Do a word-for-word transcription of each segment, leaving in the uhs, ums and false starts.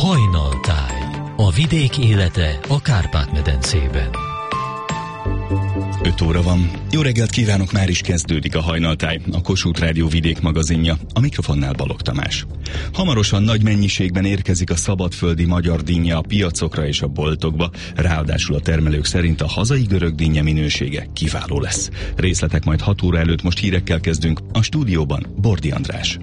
Hajnaltáj. A vidék élete a Kárpát-medencében. öt óra van. Jó reggelt kívánok, már is kezdődik a Hajnaltáj, a Kossuth Rádió vidék magazinja, a mikrofonnál Balogh Tamás. Hamarosan nagy mennyiségben érkezik a szabadföldi magyar dinnye a piacokra és a boltokba, ráadásul a termelők szerint a hazai görög dinnye minősége kiváló lesz. Részletek majd hat óra előtt, most hírekkel kezdünk, a stúdióban Bordi András.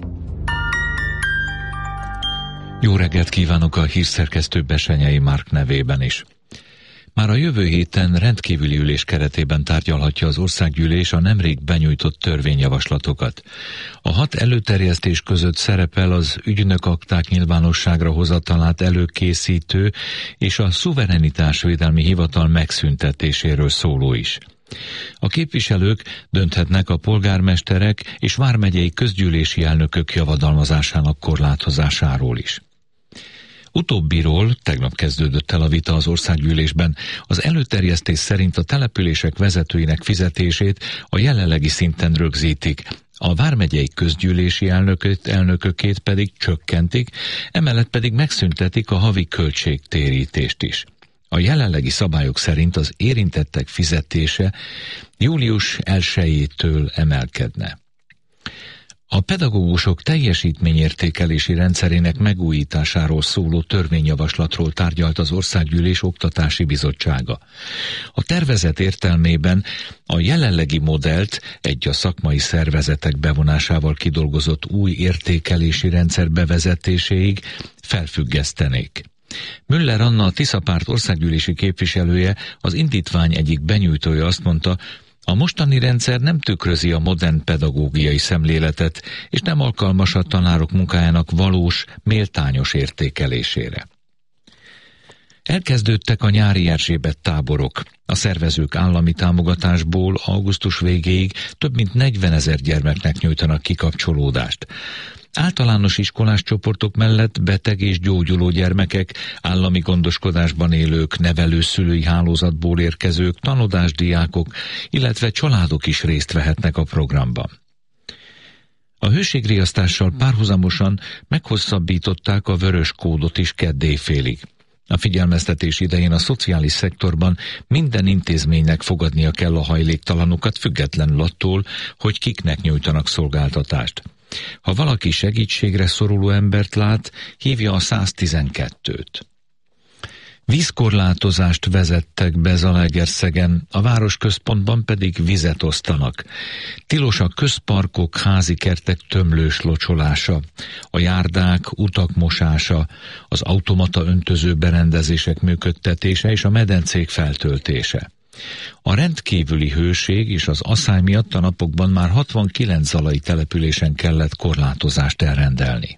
Jó reggelt kívánok a hírszerkesztő Besenyei Márk nevében is. Már a jövő héten rendkívüli ülés keretében tárgyalhatja az országgyűlés a nemrég benyújtott törvényjavaslatokat. A hat előterjesztés között szerepel az ügynökakták nyilvánosságra hozatalát előkészítő és a szuverenitásvédelmi hivatal megszüntetéséről szóló is. A képviselők dönthetnek a polgármesterek és vármegyei közgyűlési elnökök javadalmazásának korlátozásáról is. Utóbbiról tegnap kezdődött el a vita az országgyűlésben. Az előterjesztés szerint a települések vezetőinek fizetését a jelenlegi szinten rögzítik, a vármegyei közgyűlési elnököt, elnökökét pedig csökkentik, emellett pedig megszüntetik a havi költségtérítést is. A jelenlegi szabályok szerint az érintettek fizetése július elsejétől emelkedne. A pedagógusok teljesítményértékelési rendszerének megújításáról szóló törvényjavaslatról tárgyalt az Országgyűlés Oktatási Bizottsága. A tervezet értelmében a jelenlegi modellt egy a szakmai szervezetek bevonásával kidolgozott új értékelési rendszer bevezetéséig felfüggesztenék. Müller Anna, a Tisza Párt országgyűlési képviselője, az indítvány egyik benyújtója azt mondta, a mostani rendszer nem tükrözi a modern pedagógiai szemléletet, és nem alkalmas a tanárok munkájának valós, méltányos értékelésére. Elkezdődtek a nyári Erzsébet táborok. A szervezők állami támogatásból augusztus végéig több mint negyvenezer gyermeknek nyújtanak kikapcsolódást. Általános iskolás csoportok mellett beteg és gyógyuló gyermekek, állami gondoskodásban élők, nevelőszülői hálózatból érkezők, tanodásdiákok, illetve családok is részt vehetnek a programban. A hőségriasztással párhuzamosan meghosszabbították a vörös kódot is kedd éjfélig. A figyelmeztetés idején a szociális szektorban minden intézménynek fogadnia kell a hajléktalanokat, függetlenül attól, hogy kiknek nyújtanak szolgáltatást. Ha valaki segítségre szoruló embert lát, hívja a száztizenkettőt. Vízkorlátozást vezettek be Zalaegerszegen, a városközpontban pedig vizet osztanak. Tilos a közparkok, házi kertek tömlős locsolása, a járdák, utak mosása, az automata öntöző berendezések működtetése és a medencék feltöltése. A rendkívüli hőség és az aszály miatt a napokban már hatvankilenc zalai településen kellett korlátozást elrendelni.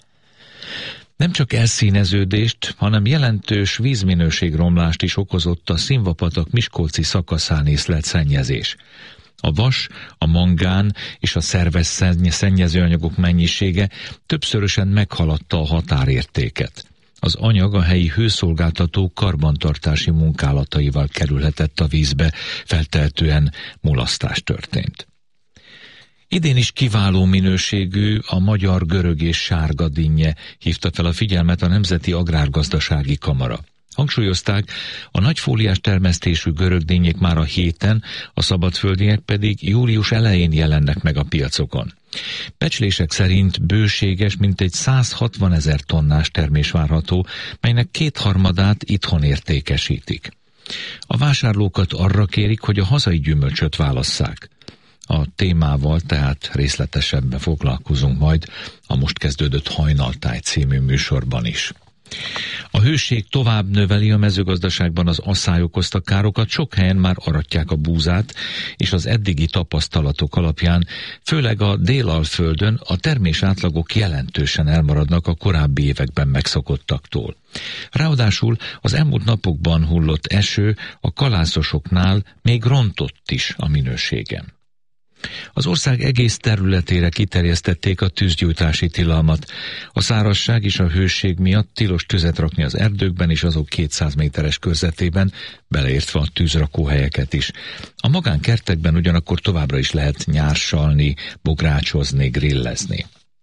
Nem csak elszíneződést, hanem jelentős vízminőségromlást is okozott a Színvapatak miskolci szakaszán észlelt szennyezés. A vas, a mangán és a szerves szennyezőanyagok mennyisége többszörösen meghaladta a határértéket. Az anyag a helyi hőszolgáltató karbantartási munkálataival kerülhetett a vízbe, feltehetően mulasztás történt. Idén is kiváló minőségű a magyar görög és sárga dinnye, hívta fel a figyelmet a Nemzeti Agrárgazdasági Kamara. Hangsúlyozták, a nagyfóliás termesztésű görög dinnyék már a héten, a szabadföldiek pedig július elején jelennek meg a piacokon. Becslések szerint bőséges, mintegy százhatvanezer tonnás termés várható, melynek kétharmadát itthon értékesítik. A vásárlókat arra kérik, hogy a hazai gyümölcsöt válasszák. A témával tehát részletesebben foglalkozunk majd a most kezdődött Hajnaltáj című műsorban is. A hőség tovább növeli a mezőgazdaságban az aszály okozta károkat, sok helyen már aratják a búzát, és az eddigi tapasztalatok alapján, főleg a Délalföldön a termés átlagok jelentősen elmaradnak a korábbi években megszokottaktól. Ráadásul az elmúlt napokban hullott eső a kalászosoknál még rontott is a minőségen. Az ország egész területére kiterjesztették a tűzgyújtási tilalmat. A szárazság és a hőség miatt tilos tüzet rakni az erdőkben és azok kétszáz méteres körzetében, beleértve a tűzrakóhelyeket is. A magánkertekben ugyanakkor továbbra is lehet nyársalni, bográcsozni, grillezni.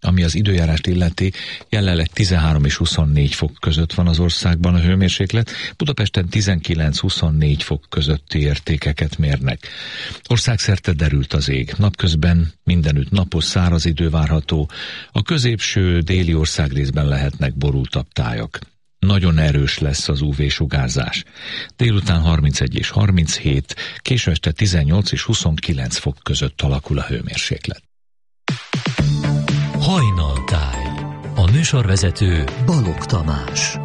Ami az időjárást illeti, jelenleg tizenhárom és huszonnégy fok között van az országban a hőmérséklet, Budapesten tizenkilenc-huszonnégy fok közötti értékeket mérnek. Országszerte derült az ég. Napközben mindenütt napos száraz idő várható, a középső déli országrészben lehetnek borultabb tájak. Nagyon erős lesz az ú vé-sugárzás. Délután harmincegy és harminchét, késő este tizennyolc és huszonkilenc fok között alakul a hőmérséklet. Hajnaltáj. A műsorvezető Balogh Tamás.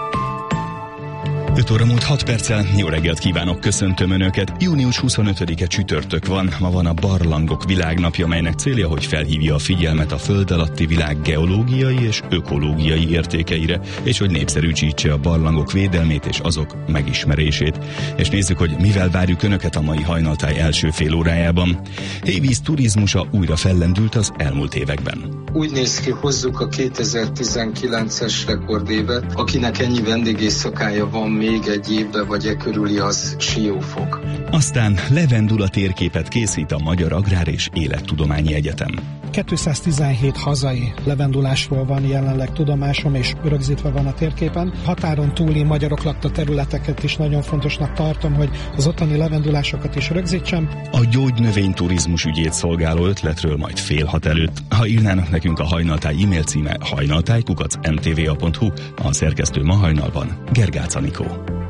öt óra múlt hat perccel, jó reggelt kívánok, köszöntöm Önöket. június huszonötödike csütörtök van, ma van a Barlangok Világnapja, melynek célja, hogy felhívja a figyelmet a föld alatti világ geológiai és ökológiai értékeire, és hogy népszerűsítse a barlangok védelmét és azok megismerését. És nézzük, hogy mivel várjuk Önöket a mai hajnaltáj első fél órájában. Hévíz turizmusa újra fellendült az elmúlt években. Úgy néz ki, hozzuk a kétezer-tizenkilences rekordévet, akinek ennyi vendégészakája van még egy évben vagy e körüli, az Siófok. Aztán levendula térképet készít a Magyar Agrár és Élettudományi Egyetem. kétszáztizenhét hazai levendulásról van jelenleg tudomásom, és rögzítve van a térképen. Határon túli magyarok lakta területeket is nagyon fontosnak tartom, hogy az ottani levendulásokat is rögzítsem. A gyógynövényturizmus ügyét szolgáló ötletről majd fél hat előtt. Ha írnának nekünk, a Hajnaltáj e-mail címe hajnaltáj kukac em té vé a pont hu, a szerkesztő ma hajnalban Gergács Anikó.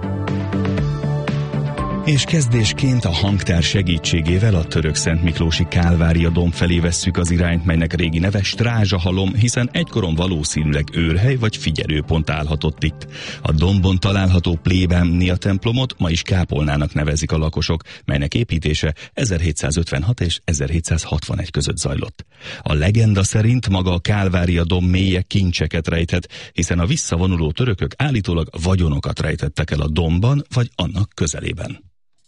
És kezdésként a hangtár segítségével a török Szentmiklósi Kálvária domb felé vesszük az irányt, melynek régi neve Strázsahalom, hiszen egykoron valószínűleg őrhely vagy figyelőpont állhatott itt. A dombon található plébánia templomot ma is kápolnának nevezik a lakosok, melynek építése ezerhétszázötvenhat és ezerhétszázhatvanegy között zajlott. A legenda szerint maga a Kálvária domb mélye kincseket rejthet, hiszen a visszavonuló törökök állítólag vagyonokat rejtettek el a dombban vagy annak közelében.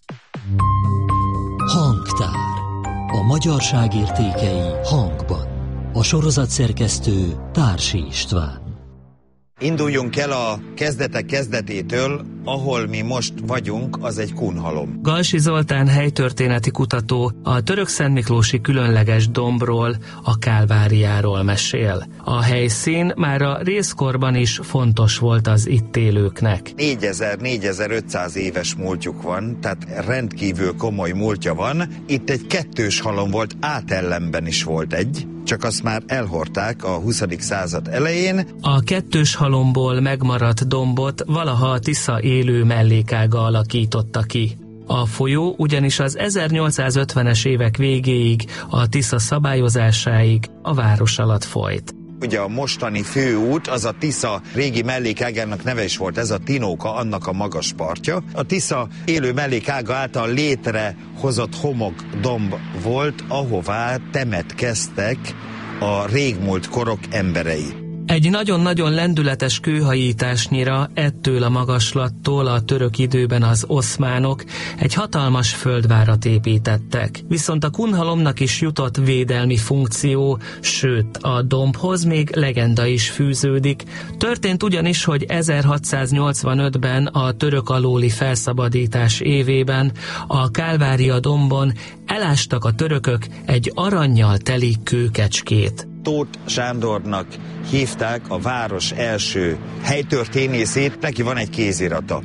Hangtár. A magyarság értékei hangban. A sorozat szerkesztő Társi István. Induljunk el a kezdetek kezdetétől, ahol mi most vagyunk, az egy kunhalom. Galsi Zoltán helytörténeti kutató a török Szentmiklósi különleges dombról, a Kálváriáról mesél. A helyszín már a rézkorban is fontos volt az itt élőknek. négyezer-négyezer-ötszáz éves múltjuk van, tehát rendkívül komoly múltja van. Itt egy kettős halom volt, átellenben is volt egy, csak azt már elhordták a huszadik század elején. A kettős halomból megmaradt dombot valaha a Tisza élő mellékága alakította ki. A folyó ugyanis az ezernyolcszázötvenes évek végéig, a Tisza szabályozásáig a város alatt folyt. Ugye a mostani főút, az a Tisza régi mellékágának neve is volt, ez a Tinóka, annak a magas partja. A Tisza élő mellékága által létrehozott homokdomb volt, ahová temetkeztek a régmúlt korok emberei. Egy nagyon-nagyon lendületes kőhajításnyira ettől a magaslattól a török időben az oszmánok egy hatalmas földvárat építettek. Viszont a kunhalomnak is jutott védelmi funkció, sőt a dombhoz még legenda is fűződik. Történt ugyanis, hogy ezerhatszáznyolcvanötben a török alóli felszabadítás évében a Kálvária dombon elástak a törökök egy arannyal teli kőkecskét. Tóth Sándornak hívták a város első helytörténészét, neki van egy kézirata.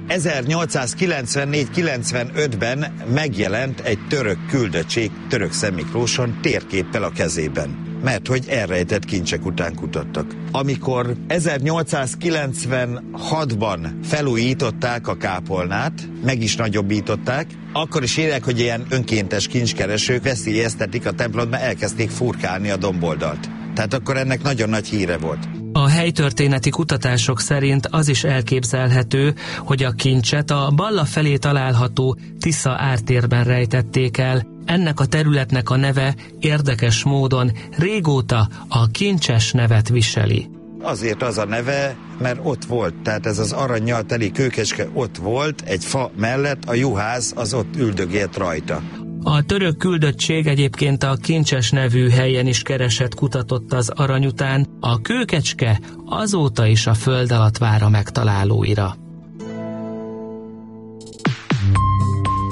ezernyolcszázkilencvennégy-kilencvenötben megjelent egy török küldöttség török Szentmiklóson térképpel a kezében, mert hogy elrejtett kincsek után kutattak. Amikor ezernyolcszázkilencvenhatban felújították a kápolnát, meg is nagyobbították, akkor is írják, hogy ilyen önkéntes kincskeresők veszélyeztetik a templomot, mert elkezdték furkálni a domboldalt. Tehát akkor ennek nagyon nagy híre volt. A helytörténeti kutatások szerint az is elképzelhető, hogy a kincset a Balla felé található Tisza ártérben rejtették el. Ennek a területnek a neve érdekes módon régóta a kincses nevet viseli. Azért az a neve, mert ott volt, tehát ez az arannyal teli kőkecske ott volt, egy fa mellett, a juhász az ott üldögélt rajta. A török küldöttség egyébként a kincses nevű helyen is keresett, kutatott az arany után, a kőkecske azóta is a föld alatt vár a megtalálóira.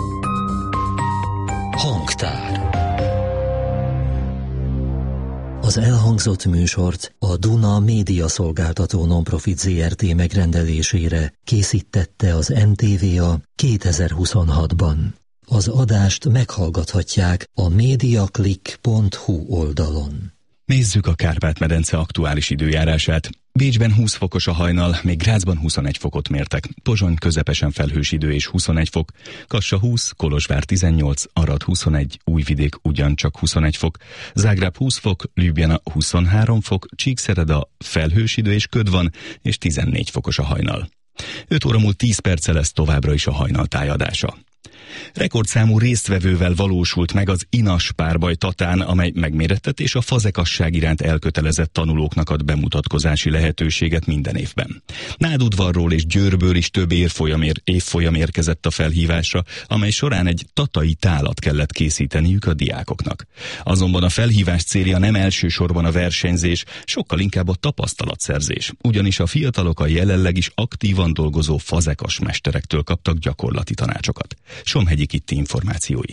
Hangtár. Az Az elhangzott műsort a Duna Média Szolgáltató Nonprofit zé er té megrendelésére készítette az em té vé a kétezer-huszonhatban. Az adást meghallgathatják a mediaclick pont hu oldalon. Nézzük a Kárpát-medence aktuális időjárását. Bécsben húsz fokos a hajnal, még Grazban huszonegy fokot mértek. Pozsony közepesen felhős idő és huszonegy fok, Kassa húsz, Kolozsvár tizennyolc, Arad huszonegy, Újvidék ugyancsak huszonegy fok, Zágráb húsz fok, Ljubljana huszonhárom fok, Csíkszereda felhős idő és köd van, és tizennégy fokos a hajnal. öt óra múlt tíz perccel lesz továbbra is a hajnal tájadása. Rekordszámú résztvevővel valósult meg az Inas párbaj Tatán, amely megmérettet és a fazekasság iránt elkötelezett tanulóknak ad bemutatkozási lehetőséget minden évben. Nádudvarról és Győrből is több évfolyam, ér, évfolyam érkezett a felhívásra, amely során egy tatai tálat kellett készíteniük a diákoknak. Azonban a felhívás célja nem elsősorban a versenyzés, sokkal inkább a tapasztalatszerzés, ugyanis a fiatalok a jelenleg is aktívan dolgozó fazekas mesterektől kaptak gyakorlati tanácsokat. Somhegyi Kitti információi.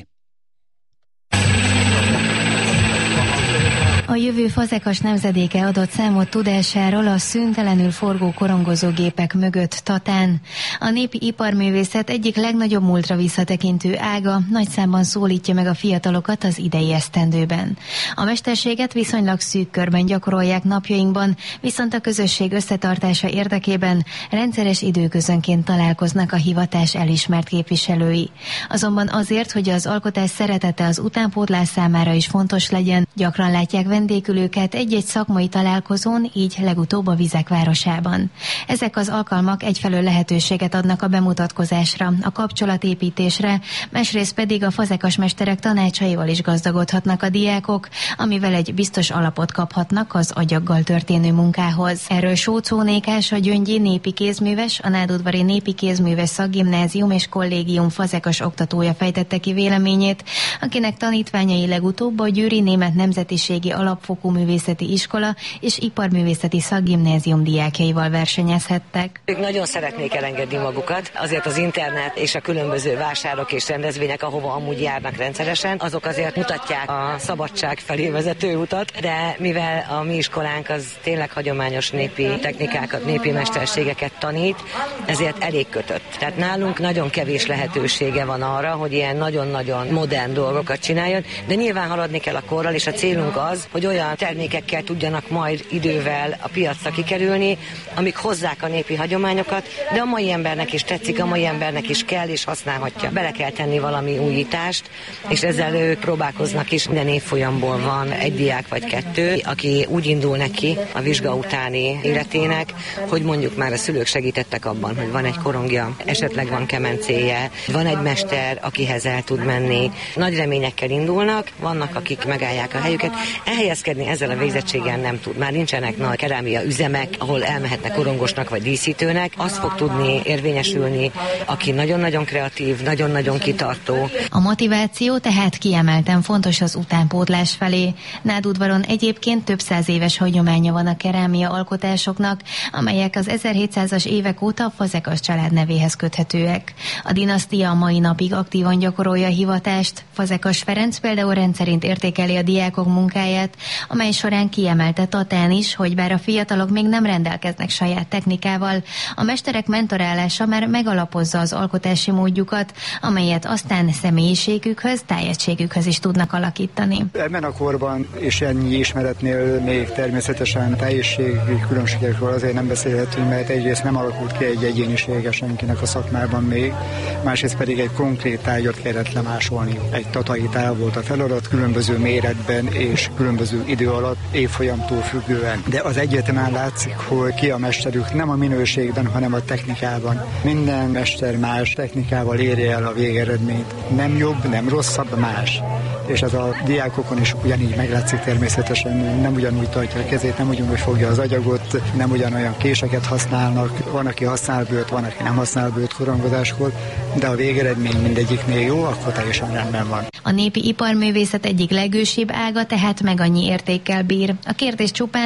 A jövő fazekas nemzedéke adott számot tudásáról a szüntelenül forgó korongozógépek mögött Tatán. A népi iparművészet egyik legnagyobb múltra visszatekintő ága nagy számban szólítja meg a fiatalokat az idei esztendőben. A mesterséget viszonylag szűk körben gyakorolják napjainkban, viszont a közösség összetartása érdekében rendszeres időközönként találkoznak a hivatás elismert képviselői. Azonban azért, hogy az alkotás szeretete az utánpótlás számára is fontos legyen, gyakran látják vendégülőket egy-egy szakmai találkozón, így legutóbb a Vizek városában. Ezek az alkalmak egyfelől lehetőséget adnak a bemutatkozásra, a kapcsolatépítésre, másrészt pedig a fazekas mesterek tanácsaival is gazdagodhatnak a diákok, amivel egy biztos alapot kaphatnak az agyaggal történő munkához. Erről Sóczó Nékás, a gyöngyi népi kézműves, a nádudvari népi kézműves szakgimnázium és kollégium fazekas oktatója fejtette ki véleményét, akinek tanítványai legutóbb a Győri Német Nemzetiségi Alapfokú Művészeti Iskola és Iparművészeti Szakgimnázium diákjaival versenyezhettek. Ők nagyon szeretnék elengedni magukat, azért az internet és a különböző vásárok és rendezvények, ahova amúgy járnak rendszeresen, azok azért mutatják a szabadság felé vezető utat, de mivel a mi iskolánk az tényleg hagyományos népi technikákat, népi mesterségeket tanít, ezért elég kötött. Tehát nálunk nagyon kevés lehetősége van arra, hogy ilyen nagyon-nagyon modern dolgokat csináljon, de nyilván haladni kell a korral, és a célunk az, hogy olyan termékekkel tudjanak majd idővel a piacra kikerülni, amik hozzák a népi hagyományokat, de a mai embernek is tetszik, a mai embernek is kell és használhatja. Bele kell tenni valami újítást, és ezzel ők próbálkoznak is. Minden évfolyamból van egy diák vagy kettő, aki úgy indul neki a vizsga utáni életének, hogy mondjuk már a szülők segítettek abban, hogy van egy korongja, esetleg van kemencéje, van egy mester, akihez el tud menni. Nagy reményekkel indulnak, vannak, akik megállják a helyüket. Elhelyezkedni ezzel a végzettséggel nem tud. Már nincsenek nagy kerámia üzemek, ahol elmehetnek korongosnak vagy díszítőnek. Azt fog tudni érvényesülni, aki nagyon-nagyon kreatív, nagyon-nagyon kitartó. A motiváció tehát kiemelten fontos az utánpótlás felé. Nádudvaron egyébként több száz éves hagyománya van a kerámia alkotásoknak, amelyek az ezerhétszázas évek óta a fazekas család nevéhez köthetőek. A dinasztia a mai napig aktívan gyakorolja a hivatást. Fazekas Ferenc például rendszerint értékeli a diákok munkáját, amely során kiemelte Tatán is, hogy bár a fiatalok még nem rendelkeznek saját technikával, a mesterek mentorálása már megalapozza az alkotási módjukat, amelyet aztán személyiségükhöz, tájegységükhöz is tudnak alakítani. Ebben a korban és ennyi ismeretnél még természetesen teljességi különbségekről azért nem beszélhetünk, mert egyrészt nem alakult ki egy egyénisége senkinek a szakmában még, másrészt pedig egy konkrét tárgyat kellett lemásolni. Egy tatai tál volt a feladat, különböző méretben és különböző idő alatt, évfolyamtól függően. De az egyértelműen látszik, hogy ki a mesterük nem a minőségben, hanem a technikában. Minden mester más technikával érje el a végeredményt. Nem jobb, nem rosszabb, más. És ez a diákokon is ugyanígy meglátszik természetesen, nem ugyanúgy tartja a kezét, nem ugyanúgy fogja az agyagot, nem ugyanolyan késeket használnak, van, aki használ bőt, van, aki nem használ bőt korongozáskor, de a végeredmény mindegyiknél jó, akkor teljesen rendben van. A népi iparművészet egyik legősibb ága, tehát meg annyi értékkel bír. A kérdés csupán,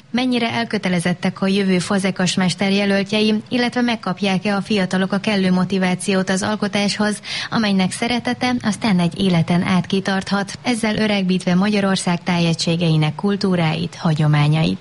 Mennyire elkötelezettek a jövő fazekasmester jelöltjei, illetve megkapják-e a fiatalok a kellő motivációt az alkotáshoz, amelynek szeretete aztán egy életen át kitarthat, ezzel öregbítve Magyarország tájegységeinek kultúráit, hagyományait.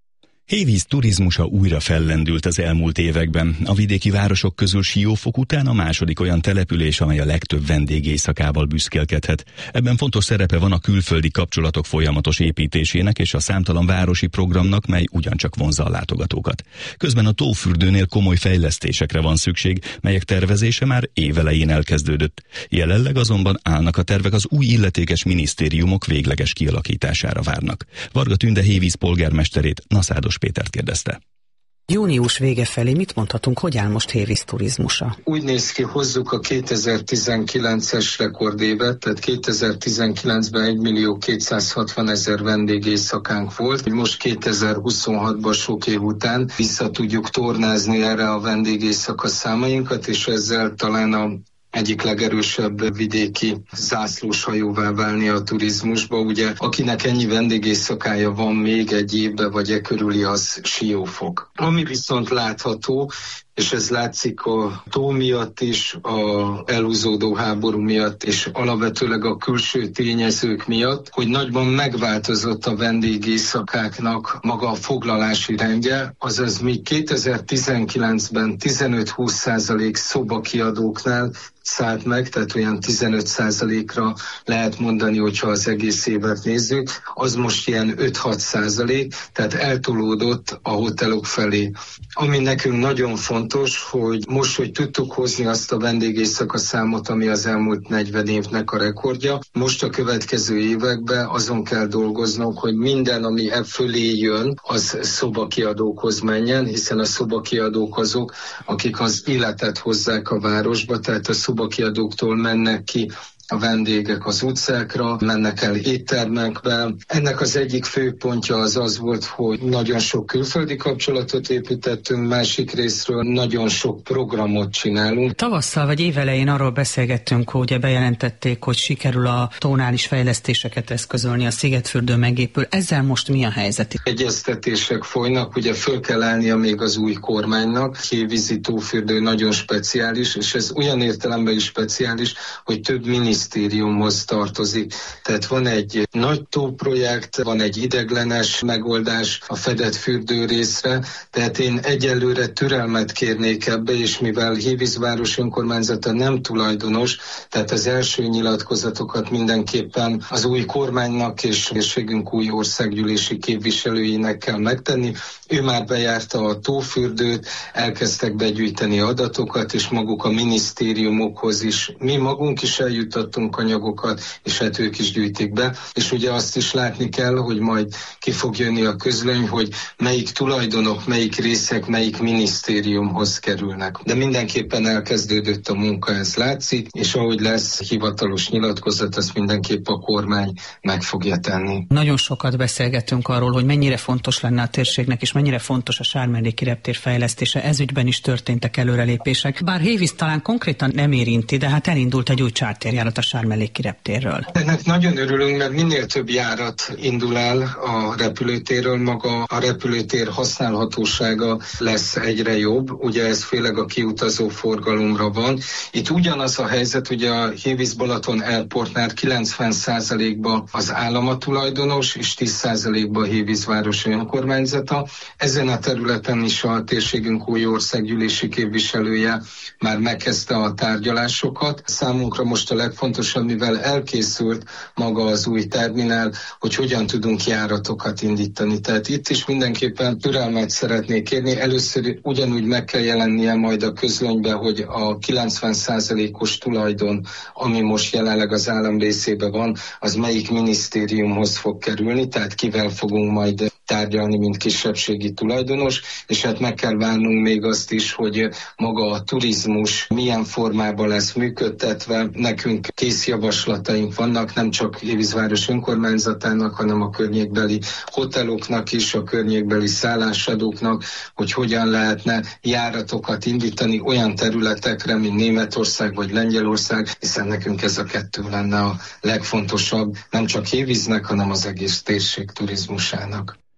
Hévíz turizmusa újra fellendült az elmúlt években. A vidéki városok közül Siófok után a második olyan település, amely a legtöbb vendégészakával büszkélkedhet. Ebben fontos szerepe van a külföldi kapcsolatok folyamatos építésének és a számtalan városi programnak, mely ugyancsak vonzza a látogatókat. Közben a tófürdőnél komoly fejlesztésekre van szükség, melyek tervezése már évelején elkezdődött. Jelenleg azonban állnak a tervek, az új illetékes minisztériumok végleges kialakítására várnak. Varga Tünde Hévíz polgármesterét, Naszádos Pétert kérdezte. Június vége felé mit mondhatunk, hogy áll most Hévíz turizmusa? Úgy néz ki, hozzuk a kétezer-tizenkilences rekordévet, tehát kétezer-tizenkilencben egymillió kétszázhatvanezer vendégészakánk volt. Most kétezer-huszonhatban sok év után vissza tudjuk tornázni erre a vendégészaka számainkat, és ezzel talán a egyik legerősebb vidéki zászlóshajóvá válni a turizmusba. Ugye, akinek ennyi vendégészakája van még egy évben, vagy e körüli, az Siófok. Ami viszont látható, és ez látszik a tó miatt is, a elhúzódó háború miatt, és alapvetőleg a külső tényezők miatt, hogy nagyban megváltozott a vendégészakáknak maga a foglalási rendje, azaz mi kétezer-tizenkilencben tizenöt-húsz százalék szobakiadóknál szállt meg, tehát olyan tizenöt százalékra lehet mondani, hogyha az egész évet nézzük, az most ilyen öt-hat százalék, tehát eltolódott a hotelok felé. Ami nekünk nagyon fontos, hogy most, hogy tudtuk hozni azt a vendégészaka számot, ami az elmúlt negyven évnek a rekordja, most a következő években azon kell dolgoznunk, hogy minden, ami e fölé jön, az szobakiadókhoz menjen, hiszen a szobakiadók azok, akik az életet hozzák a városba, tehát a szobakiadóktól mennek ki a vendégek az utcákra, mennek el éttermekbe. Ennek az egyik fő pontja az az volt, hogy nagyon sok külföldi kapcsolatot építettünk, másik részről nagyon sok programot csinálunk. Tavasszal vagy évelején arról beszélgettünk, hogy ugye bejelentették, hogy sikerül a tónál is fejlesztéseket eszközölni, a Szigetfürdő megépül. Ezzel most mi a helyzet? Egyeztetések folynak, ugye föl kell állnia még az új kormánynak. Hévízi tófürdő nagyon speciális, és ez olyan értelemben is speciális, hogy több mini minisztériumhoz tartozik. Tehát van egy nagy tóprojekt, van egy ideglenes megoldás a fedett fürdő részre, tehát én egyelőre türelmet kérnék ebbe, és mivel Hévíz város önkormányzata nem tulajdonos, tehát az első nyilatkozatokat mindenképpen az új kormánynak és térségünk új országgyűlési képviselőinek kell megtenni. Ő már bejárta a tófürdőt, elkezdtek begyűjteni adatokat, és maguk a minisztériumokhoz is. Mi magunk is eljutottunk anyagokat, és hát ők is gyűjtik be. És ugye azt is látni kell, hogy majd ki fog jönni a közlöny, hogy melyik tulajdonok, melyik részek, melyik minisztériumhoz kerülnek. De mindenképpen elkezdődött a munka, ez látszik, és ahogy lesz hivatalos nyilatkozat, azt mindenképp a kormány meg fogja tenni. Nagyon sokat beszélgetünk arról, hogy mennyire fontos lenne a térségnek, és mennyire fontos a Sármelléki reptér fejlesztése. Ezügyben is történtek előrelépések. Bár Hévíz talán konkrétan nem érinti, de hát elindult egy új csárterjárat a Sármelléki reptérről. Ennek nagyon örülünk, mert minél több járat indul el a repülőtérről, maga a repülőtér használhatósága lesz egyre jobb. Ugye ez főleg a kiutazó forgalomra van. Itt ugyanaz a helyzet, ugye a Hévíz-Balaton Airportnál kilencven százalékban az állam a tulajdonos, és tíz százalékban a Hévíz városi önkormányzata. Ezen a területen is a térségünk új országgyűlési képviselője már megkezdte a tárgyalásokat. Számunkra most a legfontosabb, mivel elkészült maga az új terminál, hogy hogyan tudunk járatokat indítani. Tehát itt is mindenképpen türelmet szeretnék kérni. Először ugyanúgy meg kell jelennie majd a közlönybe, hogy a kilencven százalékos tulajdon, ami most jelenleg az állam részében van, az melyik minisztériumhoz fog kerülni, tehát kivel fogunk majd tárgyalni, mint kisebbségi tulajdonos, és hát meg kell várnunk még azt is, hogy maga a turizmus milyen formában lesz működtetve. Nekünk kész javaslataink vannak, nem csak Hévízváros önkormányzatának, hanem a környékbeli hoteloknak is, a környékbeli szállásadóknak, hogy hogyan lehetne járatokat indítani olyan területekre, mint Németország vagy Lengyelország, hiszen nekünk ez a kettő lenne a legfontosabb, nem csak Hévíznek, hanem az egész térség turizmusának.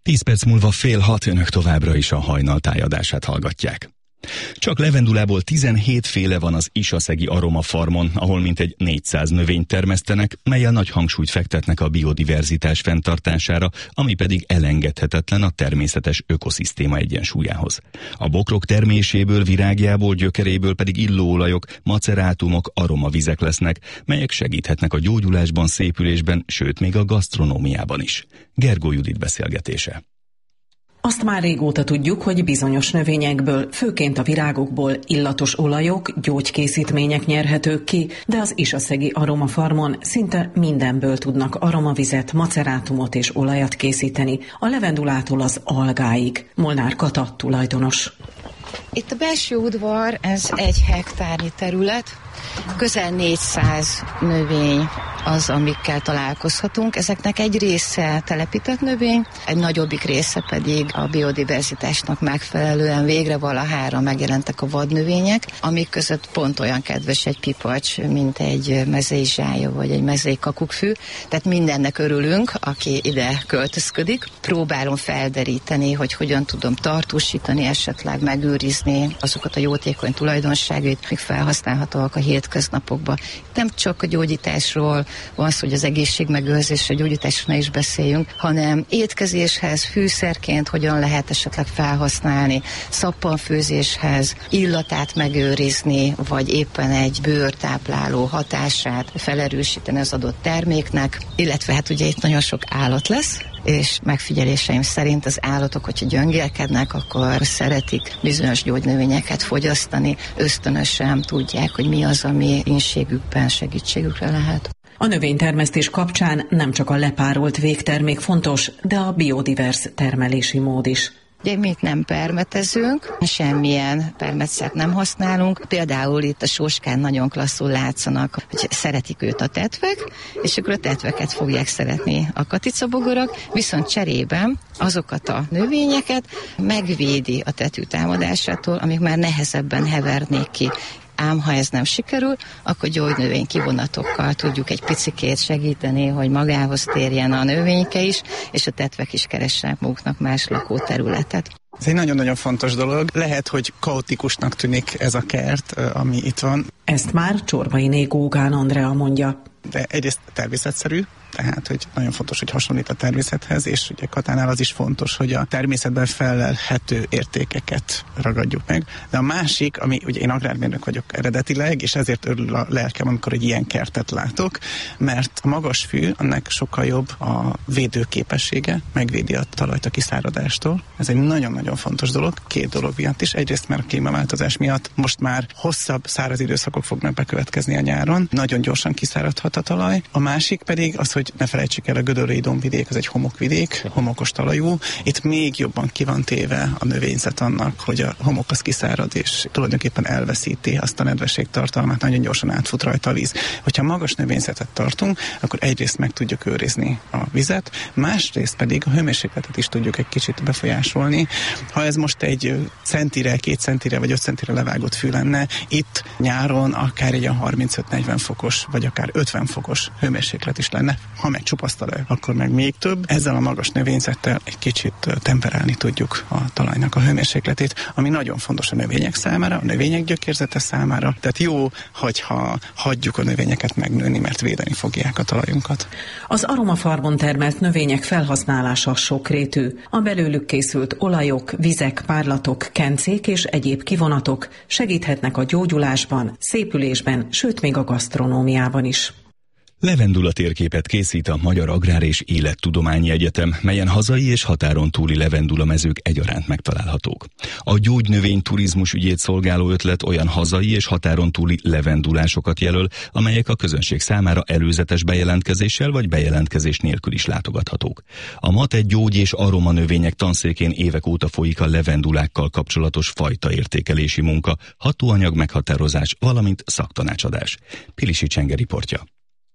Tíz perc múlva fél hat, önök továbbra is a Hajnal tájadását hallgatják. Csak levendulából tizenhét féle van az Isaszegi Aroma Farmon, ahol mintegy négyszáz növényt termesztenek, mellyel nagy hangsúlyt fektetnek a biodiverzitás fenntartására, ami pedig elengedhetetlen a természetes ökoszisztéma egyensúlyához. A bokrok terméséből, virágjából, gyökeréből pedig illóolajok, macerátumok, aromavizek lesznek, melyek segíthetnek a gyógyulásban, szépülésben, sőt még a gasztronómiában is. Gergó Judit beszélgetése. Azt már régóta tudjuk, hogy bizonyos növényekből, főként a virágokból illatos olajok, gyógykészítmények nyerhetők ki, de az Isaszegi Aroma Farmon szinte mindenből tudnak aromavizet, macerátumot és olajat készíteni, a levendulától az algáig. Molnár Kata tulajdonos. Itt a belső udvar, ez egy hektárnyi terület, közel négyszáz növény az, amikkel találkozhatunk. Ezeknek egy része telepített növény, egy nagyobbik része pedig a biodiverzitásnak megfelelően végre valahára megjelentek a vadnövények, amik között pont olyan kedves egy pipacs, mint egy mezei zsája vagy egy mezei kakukkfű. Tehát mindennek örülünk, aki ide költözködik. Próbálom felderíteni, hogy hogyan tudom tartósítani, esetleg megőrizni azokat a jótékony tulajdonságait, amik felhasználhatóak a hétköznapokban. Nem csak a gyógyításról van szó, hogy az egészségmegőrzésről, a gyógyításról ne is beszéljünk, hanem étkezéshez, fűszerként hogyan lehet esetleg felhasználni, szappanfőzéshez, illatát megőrizni, vagy éppen egy bőrtápláló hatását felerősíteni az adott terméknek, illetve hát ugye itt nagyon sok állat lesz, és megfigyeléseim szerint az állatok, hogyha gyöngélkednek, akkor szeretik bizonyos gyógynövényeket fogyasztani, ösztönösen tudják, hogy mi az, ami inségükben segítségükre lehet. A növénytermesztés kapcsán nem csak a lepárolt végtermék fontos, de a biodivers termelési mód is. Ugye mi itt nem permetezünk, semmilyen permetszert nem használunk. Például itt a sóskán nagyon klasszul látszanak, hogy szeretik őt a tetvek, és akkor a tetveket fogják szeretni a katicabogarak, viszont cserében azokat a növényeket megvédi a tetű támadásától, amik már nehezebben hevernék ki. Ám ha ez nem sikerül, akkor gyógynövény kivonatokkal tudjuk egy picikét segíteni, hogy magához térjen a növényke is, és a tetvek is keressenek maguknak más lakóterületet. Ez egy nagyon-nagyon fontos dolog. Lehet, hogy kaotikusnak tűnik ez a kert, ami itt van. Ezt már Csorbainé Gógán Andrea mondja. De egyrészt természetszerű, tehát, hogy nagyon fontos, hogy hasonlít a természethez, és ugye Katánál az is fontos, hogy a természetben felelhető értékeket ragadjuk meg. De a másik, ami ugye én agrármérnök vagyok eredetileg, és ezért örül a lelkem, amikor egy ilyen kertet látok, mert a magas fű, annak sokkal jobb a védőképessége, megvédi a talajt a kiszáradástól. Ez egy nagyon-nagyon fontos dolog, két dolog miatt is. Egyrészt már a klímaváltozás miatt most már hosszabb száraz időszakok fognak bekövetkezni a nyáron, nagyon gyorsan kiszáradhat a talaj. A másik pedig az, hogy ne felejtsük el, a gödöllői dombvidék, az egy homokvidék, homokos talajú. Itt még jobban ki van téve a növényzet annak, hogy a homok az kiszárad, és tulajdonképpen elveszíti azt a nedvességtartalmát, nagyon gyorsan átfut rajta a víz. Hogyha magas növényzetet tartunk, akkor egyrészt meg tudjuk őrizni a vizet, másrészt pedig a hőmérsékletet is tudjuk egy kicsit befolyásolni. Ha ez most egy centire, két centire vagy öt centire levágott fű lenne, itt nyáron akár egy harmincöt-negyven fokos, vagy akár ötven fokos hőmérséklet is lenne. Ha meg csupaszta le, akkor meg még több. Ezzel a magas növényzettel egy kicsit temperálni tudjuk a talajnak a hőmérsékletét, ami nagyon fontos a növények számára, a növények gyökérzete számára. Tehát jó, hogyha hagyjuk a növényeket megnőni, mert védeni fogják a talajunkat. Az aromafarmon termelt növények felhasználása sokrétű. A belőlük készült olajok, vizek, párlatok, kencék és egyéb kivonatok segíthetnek a gyógyulásban, szépülésben, sőt még a gasztronómiában is. Levendula térképet készít a Magyar Agrár és Élettudományi Egyetem, melyen hazai és határon túli levendula mezők egyaránt megtalálhatók. A gyógynövény turizmus ügyét szolgáló ötlet olyan hazai és határon túli levendulásokat jelöl, amelyek a közönség számára előzetes bejelentkezéssel vagy bejelentkezés nélkül is látogathatók. A MATE gyógy- és aroma növények tanszékén évek óta folyik a levendulákkal kapcsolatos fajtaértékelési munka, hatóanyag meghatározás, valamint szaktanácsadás. Pilisi Csenge riportja.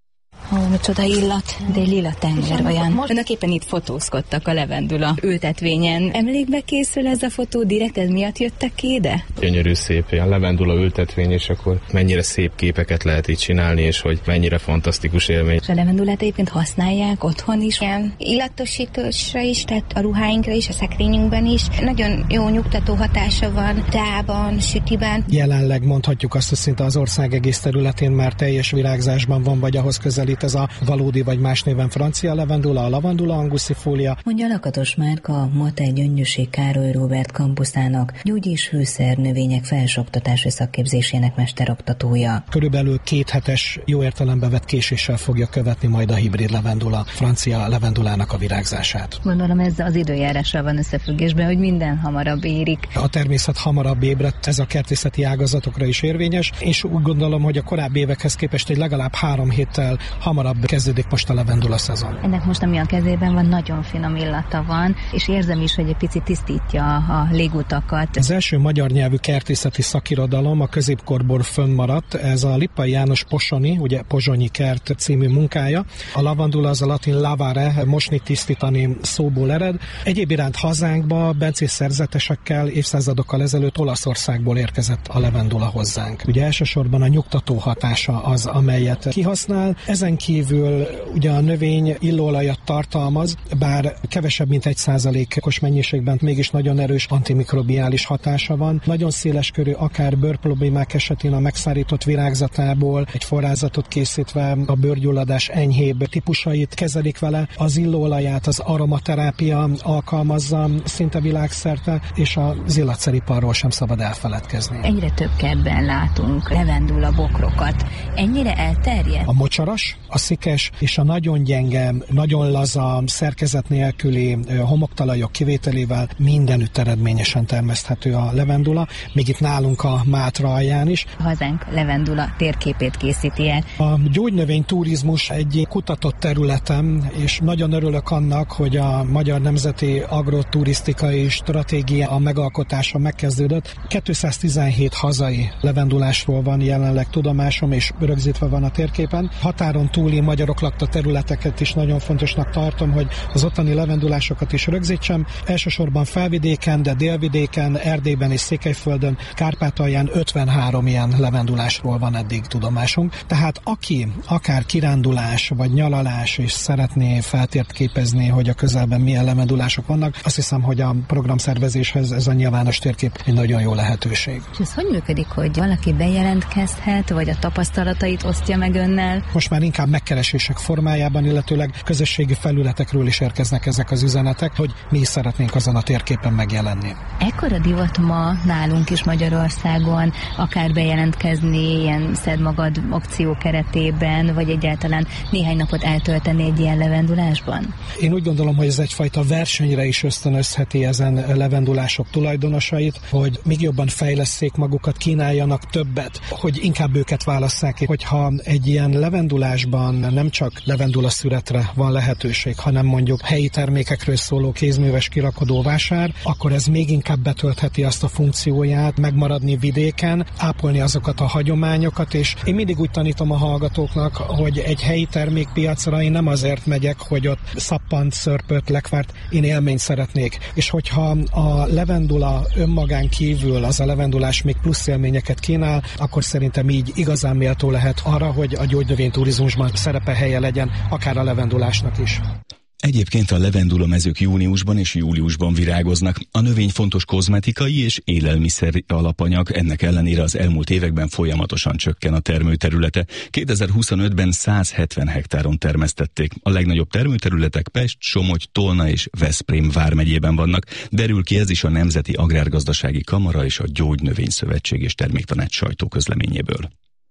Ó, micsoda illat, de egy lila tenger olyan. Most... Önök éppen itt fotózkodtak a levendula ültetvényen. Emlékbe készül ez a fotó, direkt ez miatt jöttek ki ide? Gyönyörű szép, ilyen levendula ültetvény, és akkor mennyire szép képeket lehet itt csinálni, és hogy mennyire fantasztikus élmény. És a levendulát egyébként használják otthon is? Igen, illatosításra is, tehát a ruháinkra is, a szekrényünkben is. Nagyon jó nyugtató hatása van tában, sütiben. Jelenleg mondhatjuk azt, hogy szinte az ország egész területén már teljes virágzásban van, vagy ahhoz közelít ez a valódi vagy más néven francia levendula, a lavandula angustifolia. Mondja Lakatos Márka, a Mater Gyöngyösi Károly Róbert kampuszának gyógy- és fűszernövények felsőoktatási szakképzésének mesteroktatója. Körülbelül két hetes jó értelembe vett késéssel fogja követni majd a hibrid levendula, francia levendulának a virágzását. Gondolom ez az időjárással van összefüggésben, hogy minden hamarabb érik. A természet hamarabb ébredt, ez a kertészeti ágazatokra is érvényes, és úgy gondolom, hogy a korábbi évekhez képest egy legalább három héttel hamarabb kezdődik most a levendula szezon. Ennek most, ami a kezében van, nagyon finom illata van, és érzem is, hogy egy picit tisztítja a légutakat. Az első magyar nyelvű kertészeti szakirodalom a középkorból fönnmaradt, ez a Lippai János Posoni, ugye Pozsonyi kert című munkája. A lavandula az a latin lavare, mosni, tisztítani szóból ered. Egyéb iránt hazánkba bencés szerzetesekkel évszázadokkal ezelőtt Olaszországból érkezett a levendula hozzánk. Ugye elsősorban a nyugtató hatása az, amelyet kihasznál. Ezen kívül ugye a növény illóolajat tartalmaz, bár kevesebb, mint egy százalékos mennyiségben mégis nagyon erős antimikrobiális hatása van. Nagyon széles körű, akár bőrproblémák esetén a megszárított virágzatából egy forrázatot készítve a bőrgyulladás enyhébb típusait kezelik vele. Az illóolaját az aromaterápia alkalmazza szinte világszerte, és az illatszeriparról sem szabad elfeledkezni. Egyre több kertben látunk levendula bokrokat. Ennyire elterjed? A mocsaras, a szikes és a nagyon gyenge, nagyon laza, szerkezet nélküli homoktalajok kivételével mindenütt eredményesen termeszthető a levendula, még itt nálunk a Mátra alján is. A hazánk levendula térképét készíti el. A gyógynövény turizmus egy kutatott területem, és nagyon örülök annak, hogy a Magyar Nemzeti Agroturisztikai Stratégia a megalkotása megkezdődött. kétszáztizenhét hazai levendulásról van jelenleg tudomásom, és rögzítve van a térképen. Határon túli magyarok lakta területeket is nagyon fontosnak tartom, hogy az ottani levendulásokat is rögzítsem. Elsősorban Felvidéken, de Délvidéken, Erdélyben és Székelyföldön, Kárpátalján ötvenhárom ilyen levendulásról van eddig tudomásunk. Tehát aki akár kirándulás vagy nyaralás és szeretné feltért képezni, hogy a közelben milyen levendulások vannak, azt hiszem, hogy a programszervezéshez ez a nyilvános térkép egy nagyon jó lehetőség. És ez hogy működik, hogy valaki bejelentkezhet, vagy a tapasztalatait osztja meg önnel? Most már inkább megkeresések formájában, illetőleg közösségi felületekről is érkeznek ezek az üzenetek, hogy mi is szeretnénk azon a térképen megjelenni. Ekkora divat ma nálunk is Magyarországon, akár bejelentkezni ilyen szed magad akció keretében, vagy egyáltalán néhány napot eltölteni egy ilyen levendulásban? Én úgy gondolom, hogy ez egyfajta versenyre is ösztönözheti ezen levendulások tulajdonosait, hogy még jobban fejlesszék magukat, kínáljanak többet, hogy inkább őket válasszák. Hogyha egy ilyen levendulásban nem csak levendula szüretre van lehetőség, hanem mondjuk helyi termékekről szóló kézműves kirakodó vásár, akkor ez még inkább betöltheti azt a funkcióját, megmaradni vidéken, ápolni azokat a hagyományokat, és én mindig úgy tanítom a hallgatóknak, hogy egy helyi termékpiacra én nem azért megyek, hogy ott szappant, szörpöt, lekvárt, én élményt szeretnék. És hogyha a levendula önmagán kívül az a levendulás még plusz élményeket kínál, akkor szerintem így igazán méltó lehet arra, hogy a gyógynövényturizmusban szerepe helye legyen, akár a levendulásnak is. Egyébként a levendula mezők júniusban és júliusban virágoznak. A növény fontos kozmetikai és élelmiszer alapanyag, ennek ellenére az elmúlt években folyamatosan csökken a termőterülete. kétezer-huszonötben száz hetven hektáron termesztették. A legnagyobb termőterületek Pest, Somogy, Tolna és Veszprém vármegyében vannak. Derül ki ez is a Nemzeti Agrárgazdasági Kamara és a Gyógynövényszövetség és Terméktanács sajtóközleményéből.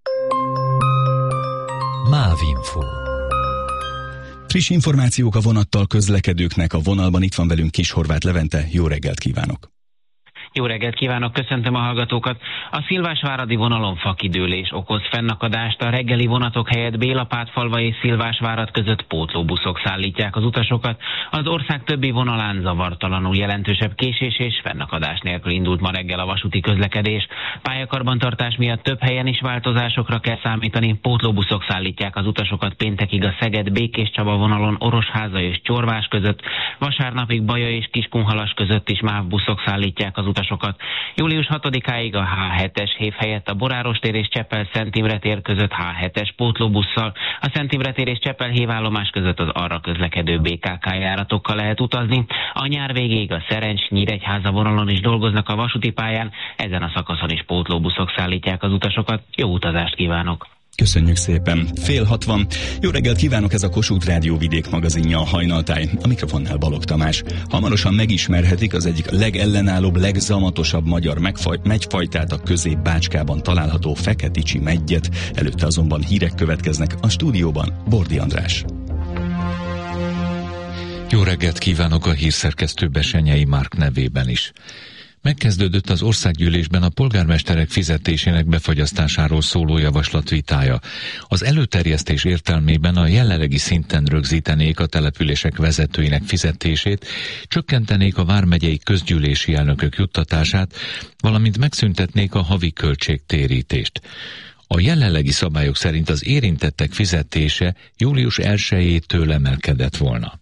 Mávinfo. Friss információk a vonattal közlekedőknek. A vonalban itt van velünk Kis Horváth Levente. Jó reggelt kívánok! Jó reggelt kívánok, köszöntöm a hallgatókat. A Szilvásváradi vonalon fakidőlés okoz fennakadást. A reggeli vonatok helyett Bélapátfalva és Szilvásvárad között pótlóbuszok szállítják az utasokat. Az ország többi vonalán zavartalanul jelentősebb késés és fennakadás nélkül indult ma reggel a vasúti közlekedés. Pályakarbantartás miatt több helyen is változásokra kell számítani. Pótlóbuszok szállítják az utasokat péntekig a Szeged-Békéscsaba vonalon Orosháza és Csorvás között. Vasárnapig Baja és Kiskunhalas között is MÁV buszok szállítják az utasokat. Július hatodikáig a há hetes hév helyett a Boráros tér és Csepel-Szent Imre tér között há hetes pótlóbusszal, a Szent Imre tér és Csepel hévállomás között az arra közlekedő bé ká ká járatokkal lehet utazni. A nyár végéig a Szerencs-Nyíregyháza vonalon is dolgoznak a vasúti pályán, ezen a szakaszon is pótlóbuszok szállítják az utasokat. Jó utazást kívánok! Köszönjük szépen. Fél hatvan. Jó reggelt kívánok, ez a Kossuth Rádió vidék magazinja, a Hajnaltáj. A mikrofonnál Balogh Tamás. Hamarosan megismerhetik az egyik legellenállóbb, legzamatosabb magyar megfaj, megyfajtát, a Közép-Bácskában található Feketicsi meggyet. Előtte azonban hírek következnek, a stúdióban Bordi András. Jó reggelt kívánok a hírszerkesztő Besenyei Márk nevében is. Megkezdődött az országgyűlésben a polgármesterek fizetésének befagyasztásáról szóló javaslat vitája. Az előterjesztés értelmében a jelenlegi szinten rögzítenék a települések vezetőinek fizetését, csökkentenék a vármegyei közgyűlési elnökök juttatását, valamint megszüntetnék a havi költségtérítést. A jelenlegi szabályok szerint az érintettek fizetése július elsejétől emelkedett volna.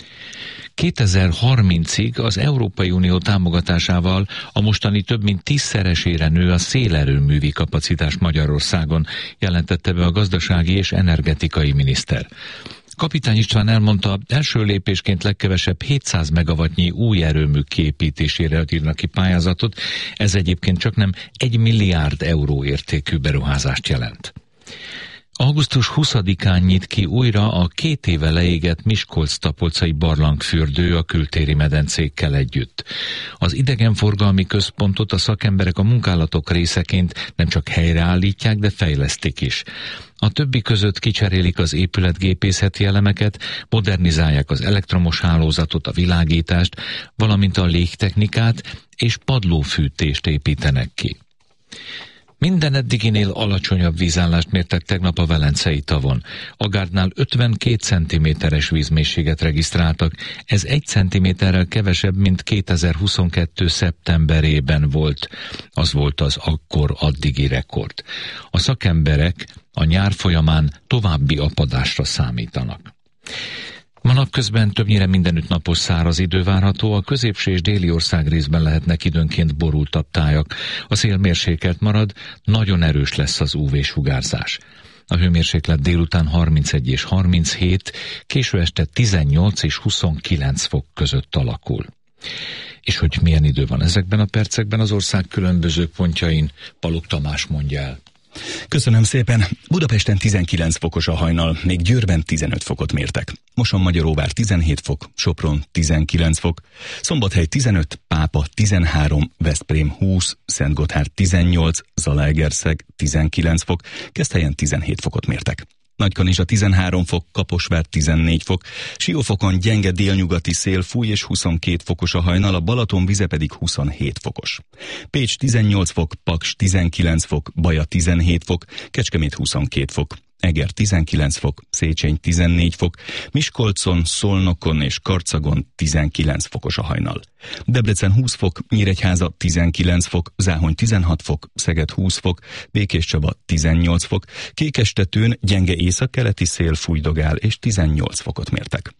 kétezer-harmincig az Európai Unió támogatásával a mostani több mint tízszeresére nő a szélerőművi kapacitás Magyarországon, jelentette be a gazdasági és energetikai miniszter. Kapitány István elmondta, első lépésként legkevesebb hétszáz megawattnyi új erőmű kiépítésére írnak ki pályázatot, ez egyébként csak nem egy milliárd euró értékű beruházást jelent. augusztus huszadikán nyit ki újra a két éve leégett Miskolc-Tapolcai barlangfürdő a kültéri medencékkel együtt. Az idegenforgalmi központot a szakemberek a munkálatok részeként nem csak helyreállítják, de fejlesztik is. A többi között kicserélik az épületgépészeti elemeket, modernizálják az elektromos hálózatot, a világítást, valamint a légtechnikát és padlófűtést építenek ki. Minden eddiginél alacsonyabb vízállást mértek tegnap a Velencei tavon. A Gárdnál ötvenkét centiméteres vízmélységet regisztráltak, ez egy centiméterrel kevesebb, mint kétezer-huszonkettő szeptemberében volt. Az volt az akkor addigi rekord. A szakemberek a nyár folyamán további apadásra számítanak. Ma napközben többnyire mindenütt napos száraz idő várható, a középső és déli ország részben lehetnek időnként borultabb tájak. A szél mérsékelt marad, nagyon erős lesz az ú vé-sugárzás. A hőmérséklet délután harmincegy és harminchét, késő este tizennyolc és huszonkilenc fok között alakul. És hogy milyen idő van ezekben a percekben az ország különböző pontjain, Balogh Tamás mondja el. Köszönöm szépen. Budapesten tizenkilenc fokos a hajnal, még Győrben tizenöt fokot mértek. Mosonmagyaróvár tizenhét fok, Sopron tizenkilenc fok, Szombathely tizenöt, Pápa tizenhárom, Veszprém húsz, Szentgotthárd tizennyolc, Zalaegerszeg tizenkilenc fok, Keszthelyen tizenhét fokot mértek. Nagykanizsa tizenhárom fok, Kaposvár tizennégy fok, Siófokon gyenge délnyugati szél fúj és huszonkét fokos a hajnal, a Balaton vize pedig huszonhét fokos. Pécs tizennyolc fok, Paks tizenkilenc fok, Baja tizenhét fok, Kecskemét huszonkét fok, Eger tizenkilenc fok, Széchenyi tizennégy fok, Miskolcon, Szolnokon és Karcagon tizenkilenc fokos a hajnal. Debrecen húsz fok, Nyíregyháza tizenkilenc fok, Záhony tizenhat fok, Szeged húsz fok, Békéscsaba tizennyolc fok, Kékestetőn gyenge északkeleti szél fújdogál és tizennyolc fokot mértek.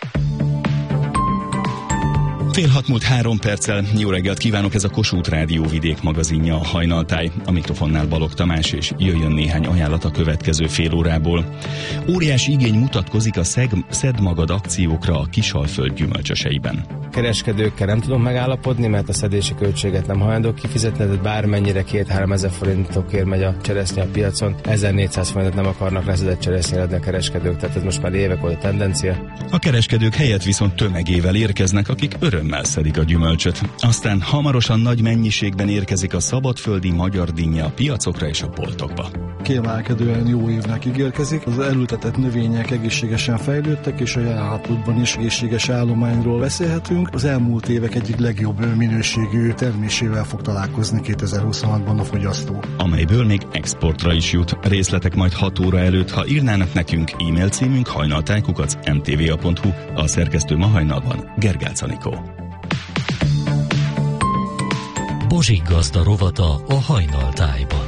Fél hat múlt három perccel. Jó reggelt kívánok, ez a Kossuth Rádió vidék magazinja, a Hajnaltáj. A mikrofonnál Balogh Tamás, és jöjjön néhány ajánlat a következő fél órából. Óriási igény mutatkozik a Szeg- Szedd Magad akciókra a Kisalföld gyümölcsöseiben. Kereskedőkkel nem tudunk megállapodni, mert a szedési költséget nem hajlandók kifizetni, de bármennyire két-három ezer forintokért megy a cseresznye a piacon, ezernégyszáz forintot nem akarnak leszedett cseresznyére adni a kereskedők, tehát ez most már évek óta tendencia. A kereskedők helyett viszont tömegével érkeznek, akik örömmel szedik a gyümölcsöt. Aztán hamarosan nagy mennyiségben érkezik a szabadföldi magyar dinnye a piacokra és a boltokba. kiemelkedően jó évnek ígérkezik. Az elültetett növények egészségesen fejlődtek, és a járhatútban is egészséges állományról beszélhetünk. Az elmúlt évek egyik legjobb minőségű termésével fog találkozni kétezer-huszonhatban a fogyasztó. Amelyből még exportra is jut. Részletek majd hat óra előtt, ha írnának nekünk, e-mail címünk hajnaltáj kukac em té vé a pont hu, a szerkesztő ma hajnalban Gergálc Anikó. Bozsik Gazda rovata a Hajnaltájban.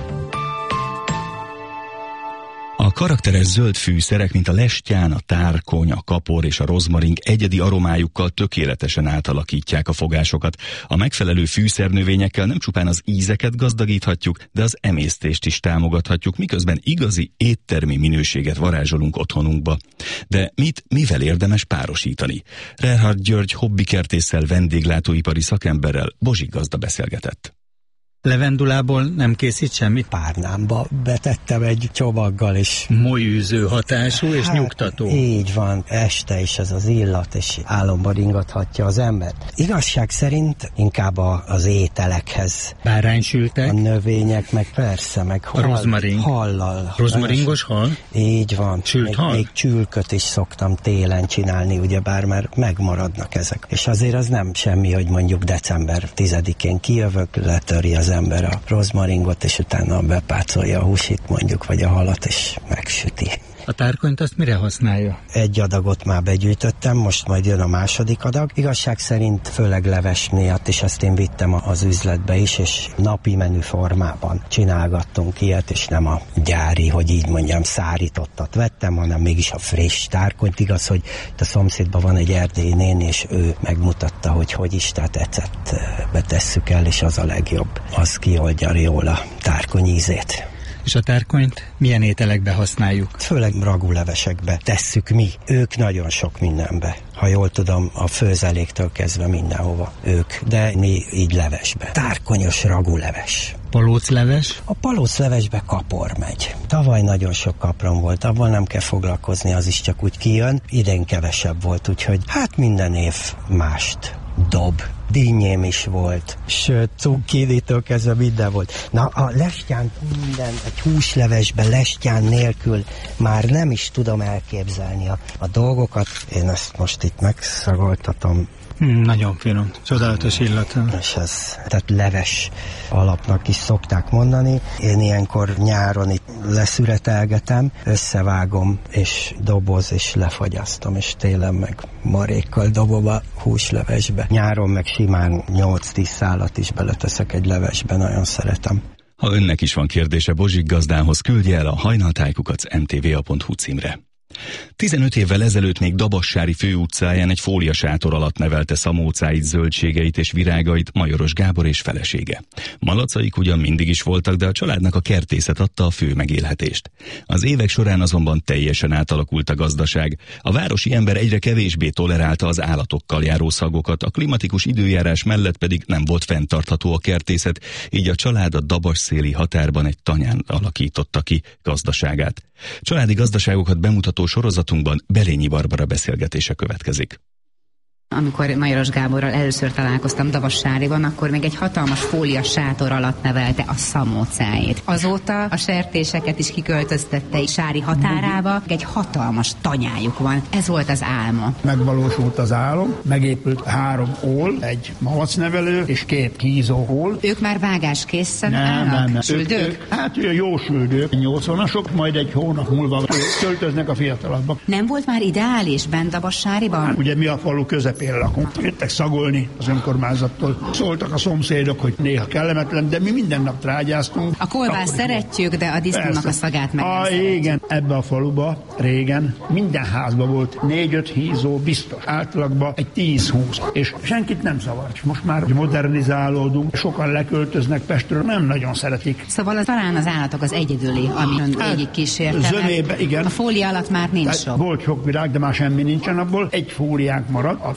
A karakteres zöld fűszerek, mint a lestján, a tárkony, a kapor és a rozmaring egyedi aromájukkal tökéletesen átalakítják a fogásokat. A megfelelő fűszernövényekkel nem csupán az ízeket gazdagíthatjuk, de az emésztést is támogathatjuk, miközben igazi éttermi minőséget varázsolunk otthonunkba. De mit, mivel érdemes párosítani? Reinhard György hobbikertésszel, vendéglátóipari szakemberrel Bozsik Gazda beszélgetett. Levendulából nem készít semmit? Párnámba betettem egy csomaggal is. Molyűző hatású és hát, nyugtató. Így van, este is ez az illat, és álomban ringathatja az embert. Igazság szerint inkább az ételekhez. Báránysültek? A növények, meg persze, meg hal, a rozmaring. Hallal. Rozmaringos hal? Így van. Sült még, hal? Még csülköt is szoktam télen csinálni, ugyebár mert megmaradnak ezek. És azért az nem semmi, hogy mondjuk december tizedikén kijövök, letöri az ember a rozmaringot, és utána bepácolja a húsit mondjuk, vagy a halat, és megsüti. A tárkonyt azt mire használja? Egy adagot már begyűjtöttem, most majd jön a második adag. Igazság szerint főleg leves miatt, és ezt én vittem az üzletbe is, és napi menü formában csinálgattunk ilyet, és nem a gyári, hogy így mondjam, szárítottat vettem, hanem mégis a friss tárkonyt. Igaz, hogy itt a szomszédban van egy erdélyi néni, és ő megmutatta, hogy hogy is, tehát ecettbe tesszük el, és az a legjobb. Az kioldja jól a tárkony ízét. És a tárkonyt milyen ételekbe használjuk? Főleg ragulevesekbe tesszük mi. Ők nagyon sok mindenbe. Ha jól tudom, a főzeléktől kezdve mindenhova ők, de mi így levesbe. Tárkonyos raguleves. Palócleves? A palóclevesbe kapor megy. Tavaly nagyon sok kapron volt, abban nem kell foglalkozni, az is csak úgy kijön. Idén kevesebb volt, úgyhogy hát minden év mást dob. Dinnyém is volt, sőt, cukkinitől kezdve minden volt. Na, a lestján minden, egy húslevesben lestján nélkül már nem is tudom elképzelni a, a dolgokat. Én ezt most itt megszagoltatom. Hmm, nagyon finom, csodálatos illata. És ez, tehát leves alapnak is szokták mondani. Én ilyenkor nyáron itt leszüretelgetem, összevágom, és doboz, és lefagyasztom, és télen meg marékkal dobom a húslevesbe. Nyáron meg simán nyolc-tíz szálat is beleteszek egy levesbe, nagyon szeretem. Ha önnek is van kérdése Bozsik Gazdához, küldje el a hajnaltáj kukac em té vé a pont hu címre. tizenöt évvel ezelőtt még Dabassári főutcáján egy fóliasátor alatt nevelte szamócáit, zöldségeit és virágait Majoros Gábor és felesége. Malacaik ugyan mindig is voltak, de a családnak a kertészet adta a fő megélhetést. Az évek során azonban teljesen átalakult a gazdaság. A városi ember egyre kevésbé tolerálta az állatokkal járó szagokat, a klimatikus időjárás mellett pedig nem volt fenntartható a kertészet, így a család a dabasszéli határban egy tanyán alakította ki gazdaságát. Családi gazdaságokat bemutató sorozatunkban Belényi Barbara beszélgetése következik. Amikor Majoros Gáborral először találkoztam Dabassáriban, akkor még egy hatalmas fólia sátor alatt nevelte a szamócáit. Azóta a sertéseket is kiköltöztette Sári határába, egy hatalmas tanyájuk van. Ez volt az álma. Megvalósult az álom, megépült három ól, egy malacnevelő és két hízó ól. Ők már vágáskészen nem, állnak? Nem, nem. Süldők? Ők, ők, hát jó süldők, nyolcvanasok, majd egy hónap múlva költöznek a fiatalabbak. Nem volt már ideális bent Dabassáriban? Hát, ugye mi a falu közepén lakunk. Jöttek szagolni az önkormányzattól. Szóltak a szomszédok, hogy néha kellemetlen, de mi minden nap trágyáztunk. A kolbászt szeretjük, de a disznónak a szagát meg a, igen, ebbe a faluba régen minden házban volt négy-öt hízó biztos. Átlagban egy tíz-húsz. És senkit nem zavart. Most már modernizálódunk, sokan leköltöznek Pestről, nem nagyon szeretik. Szóval az, talán az állatok az egyedüli, ami ön hát, végig kísérte. Zömébe, igen. A fólia alatt már nincs tehát sok. Volt sok virág, de már semmi nincsen abból. Egy fóliánk marad, a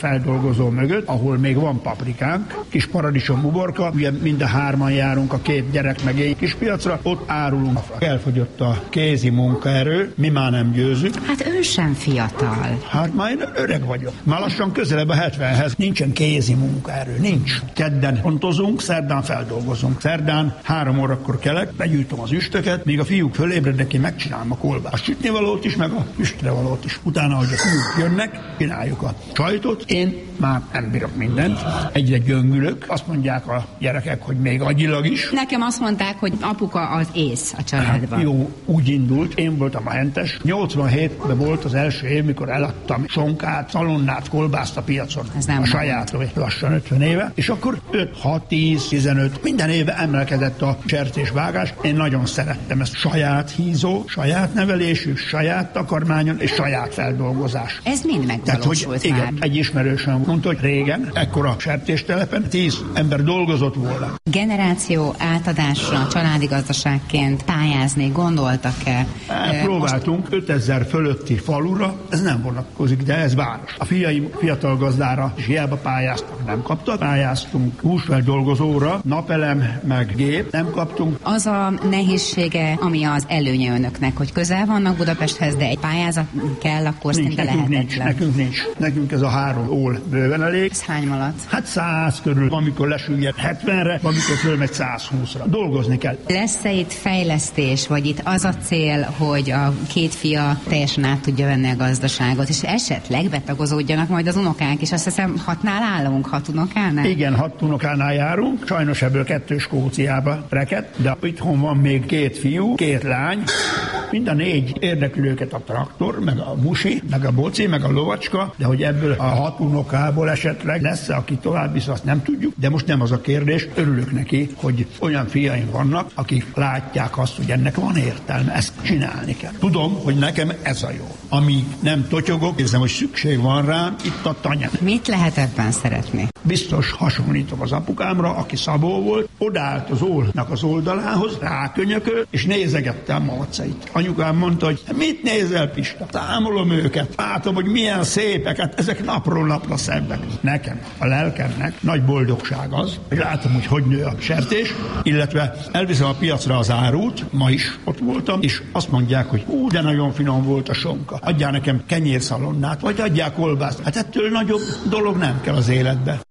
feldolgozó mögött, ahol még van paprikánk, kis paradicsom uborka, ugye mind a hárman járunk, a két gyerek meg én kis piacra, ott árulunk. Elfogyott a kézi munkaerő, mi már nem győzünk. Hát ő sem fiatal. Hát már én öreg vagyok. Már lassan közelebb a hetvenhez. Nincsen kézi munkaerő, nincs. Kedden pontozunk, szerdán feldolgozunk. Szerdán három órakor kelek, begyűjtöm az üstöket, míg a fiúk fölébrednek, én megcsinálom a kolbászt. A sütnivalót is, meg a füstrevalót is. Utána, hogy a fiúk jönnek, csináljuk a sajtot. Én már nem bírok mindent. Egyre gyöngülök. Azt mondják a gyerekek, hogy még agyilag is. Nekem azt mondták, hogy apuka az ész a családban. Hát jó, úgy indult. Én voltam a hentes. nyolcvanhétben volt az első év, mikor eladtam sonkát, szalonnát, kolbászt a piacon. Ez nem a sajátom, lassan ötven éve. És akkor öt, hat, tíz, tizenöt, minden éve emelkedett a sertésvágás. Én nagyon szerettem ezt. Saját hízó, saját nevelésű, saját takarmányon és saját feldolgozás. Ez mind megvalósult már. Igen, egy ismerősöm mondta, hogy régen, ekkora sertéstelepen tíz ember dolgozott volna. Generáció átadásra családi gazdaságként pályázni gondoltak-e? E, próbáltunk most... ötezer fölötti falura, ez nem vonatkozik, de ez város. A fiaim fiatal gazdára is hiába pályáztak, nem kaptak. Pályáztunk húsfeldolgozóra, napelem, meg gép, nem kaptunk. Az a nehézsége, ami az előnye önöknek, hogy közel vannak Budapesthez, de egy pályázat kell, akkor nincs, szinte nekünk lehetetlen. Nincs, nekünk nincs. Nekünk ez a három ól bőven elég. Ez hány malac? Hát száz körül. Van, amikor lesüllyed hetvenre, van, amikor fölmegy száz húszra. Dolgozni kell. Lesz-e itt fejlesztés, vagy itt az a cél, hogy a két fia teljesen át tudja venni a gazdaságot, és esetleg betagozódjanak majd az unokák, és azt hiszem hatnál állunk, hat unokánál? Igen, hat unokánál járunk, sajnos ebből kettő Skóciába rekedt, de itthon van még két fiú, két lány, mind a négy érdekli őket a traktor, meg a musi, meg a boci, meg a lovacska, de hogy ebből a hat unokából esetleg lesz-e, aki tovább visz, azt nem tudjuk, de most nem az a kérdés, örülök neki, hogy olyan fiaim vannak, akik látják azt, hogy ennek van értelme, ezt csinálni kell. Tudom, hogy nekem ez a jó. Amíg nem totyogok, érzem, hogy szükség van rám, itt a tanya. Mit lehet ebben szeretni? Biztos hasonlítom az apukámra, aki Szabó volt, odállt az ólnak az oldalához, rákönyökölt, és nézegette a malacait. Anyukám mondta, hogy mit nézel, Pista? Támolom őket, látom, hogy milyen szépek, hát ezek napról napra szebbek. Nekem, a lelkemnek nagy boldogság az, hogy látom, hogy hogy nő a sertés, illetve elviszem a piacra az árut, ma is ott voltam, és azt mondják, hogy hú, de nagyon finom volt a sonka. Adjál nekem kenyérszalonnát, vagy adjál kolbászt. Hát ettől nagyobb dolog nem kell az életbe.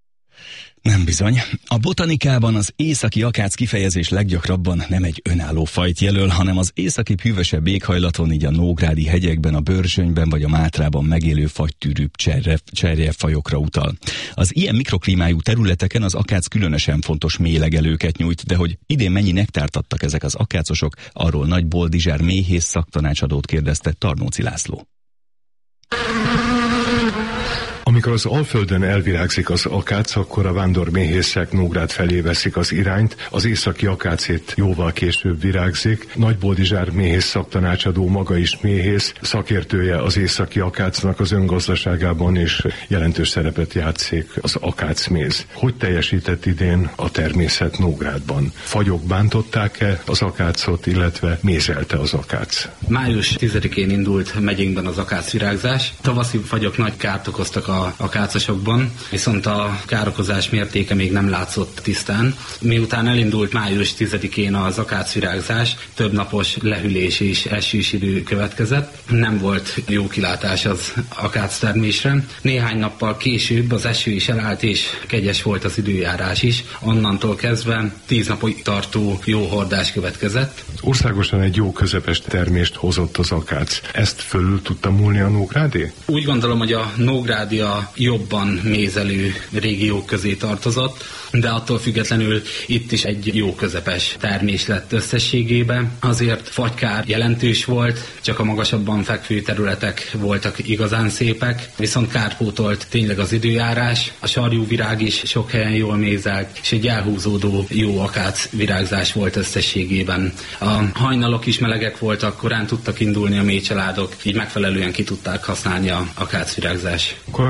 Nem bizony. A botanikában az északi akác kifejezés leggyakrabban nem egy önálló fajt jelöl, hanem az északi hűvösebb éghajlaton, így a nógrádi hegyekben, a Börzsönyben vagy a Mátrában megélő fagytűrűbb cserjefajokra utal. Az ilyen mikroklímájú területeken az akác különösen fontos méhlegelőket nyújt, de hogy idén mennyi nektárt adtak ezek az akácosok, arról Nagy Boldizsár méhész szaktanácsadót kérdezte Tarnóci László. Amikor az Alföldön elvirágzik az akác, akkor a vándorméhészek Nógrád felé veszik az irányt, az északi akácét jóval később virágzik. Nagy Boldizsár méhész szaktanácsadó maga is méhész, szakértője az északi akácnak az öngazdaságában, és jelentős szerepet játszik az akácméz. Hogy teljesített idén a természet Nógrádban? Fagyok bántották-e az akácot, illetve mézelte az akác? május tizedikén indult megyénkben az akácvirágzás. Tavaszi fagyok nagy kárt okoztak a akácosokban, viszont a károkozás mértéke még nem látszott tisztán. Miután elindult május tizedikén az akácvirágzás, több napos lehűlés és esős idő következett. Nem volt jó kilátás az akáctermésre. Néhány nappal később az eső is elállt, és kegyes volt az időjárás is. Onnantól kezdve tíz napig tartó jó hordás következett. Országosan egy jó közepes termést hozott az akác. Ezt fölül tudta múlni a Nógrádé? Úgy gondolom, hogy a Nógrádi a jobban mézelő régiók közé tartozott, de attól függetlenül itt is egy jó közepes termés lett összességében. Azért fagykár jelentős volt, csak a magasabban fekvő területek voltak igazán szépek, viszont kárpótolt tényleg az időjárás, a sarjúvirág is sok helyen jól mézelt, és egy elhúzódó jó akác virágzás volt összességében. A hajnalok is melegek voltak, korán tudtak indulni a méhcsaládok, így megfelelően ki tudták használni a akácvirágzás.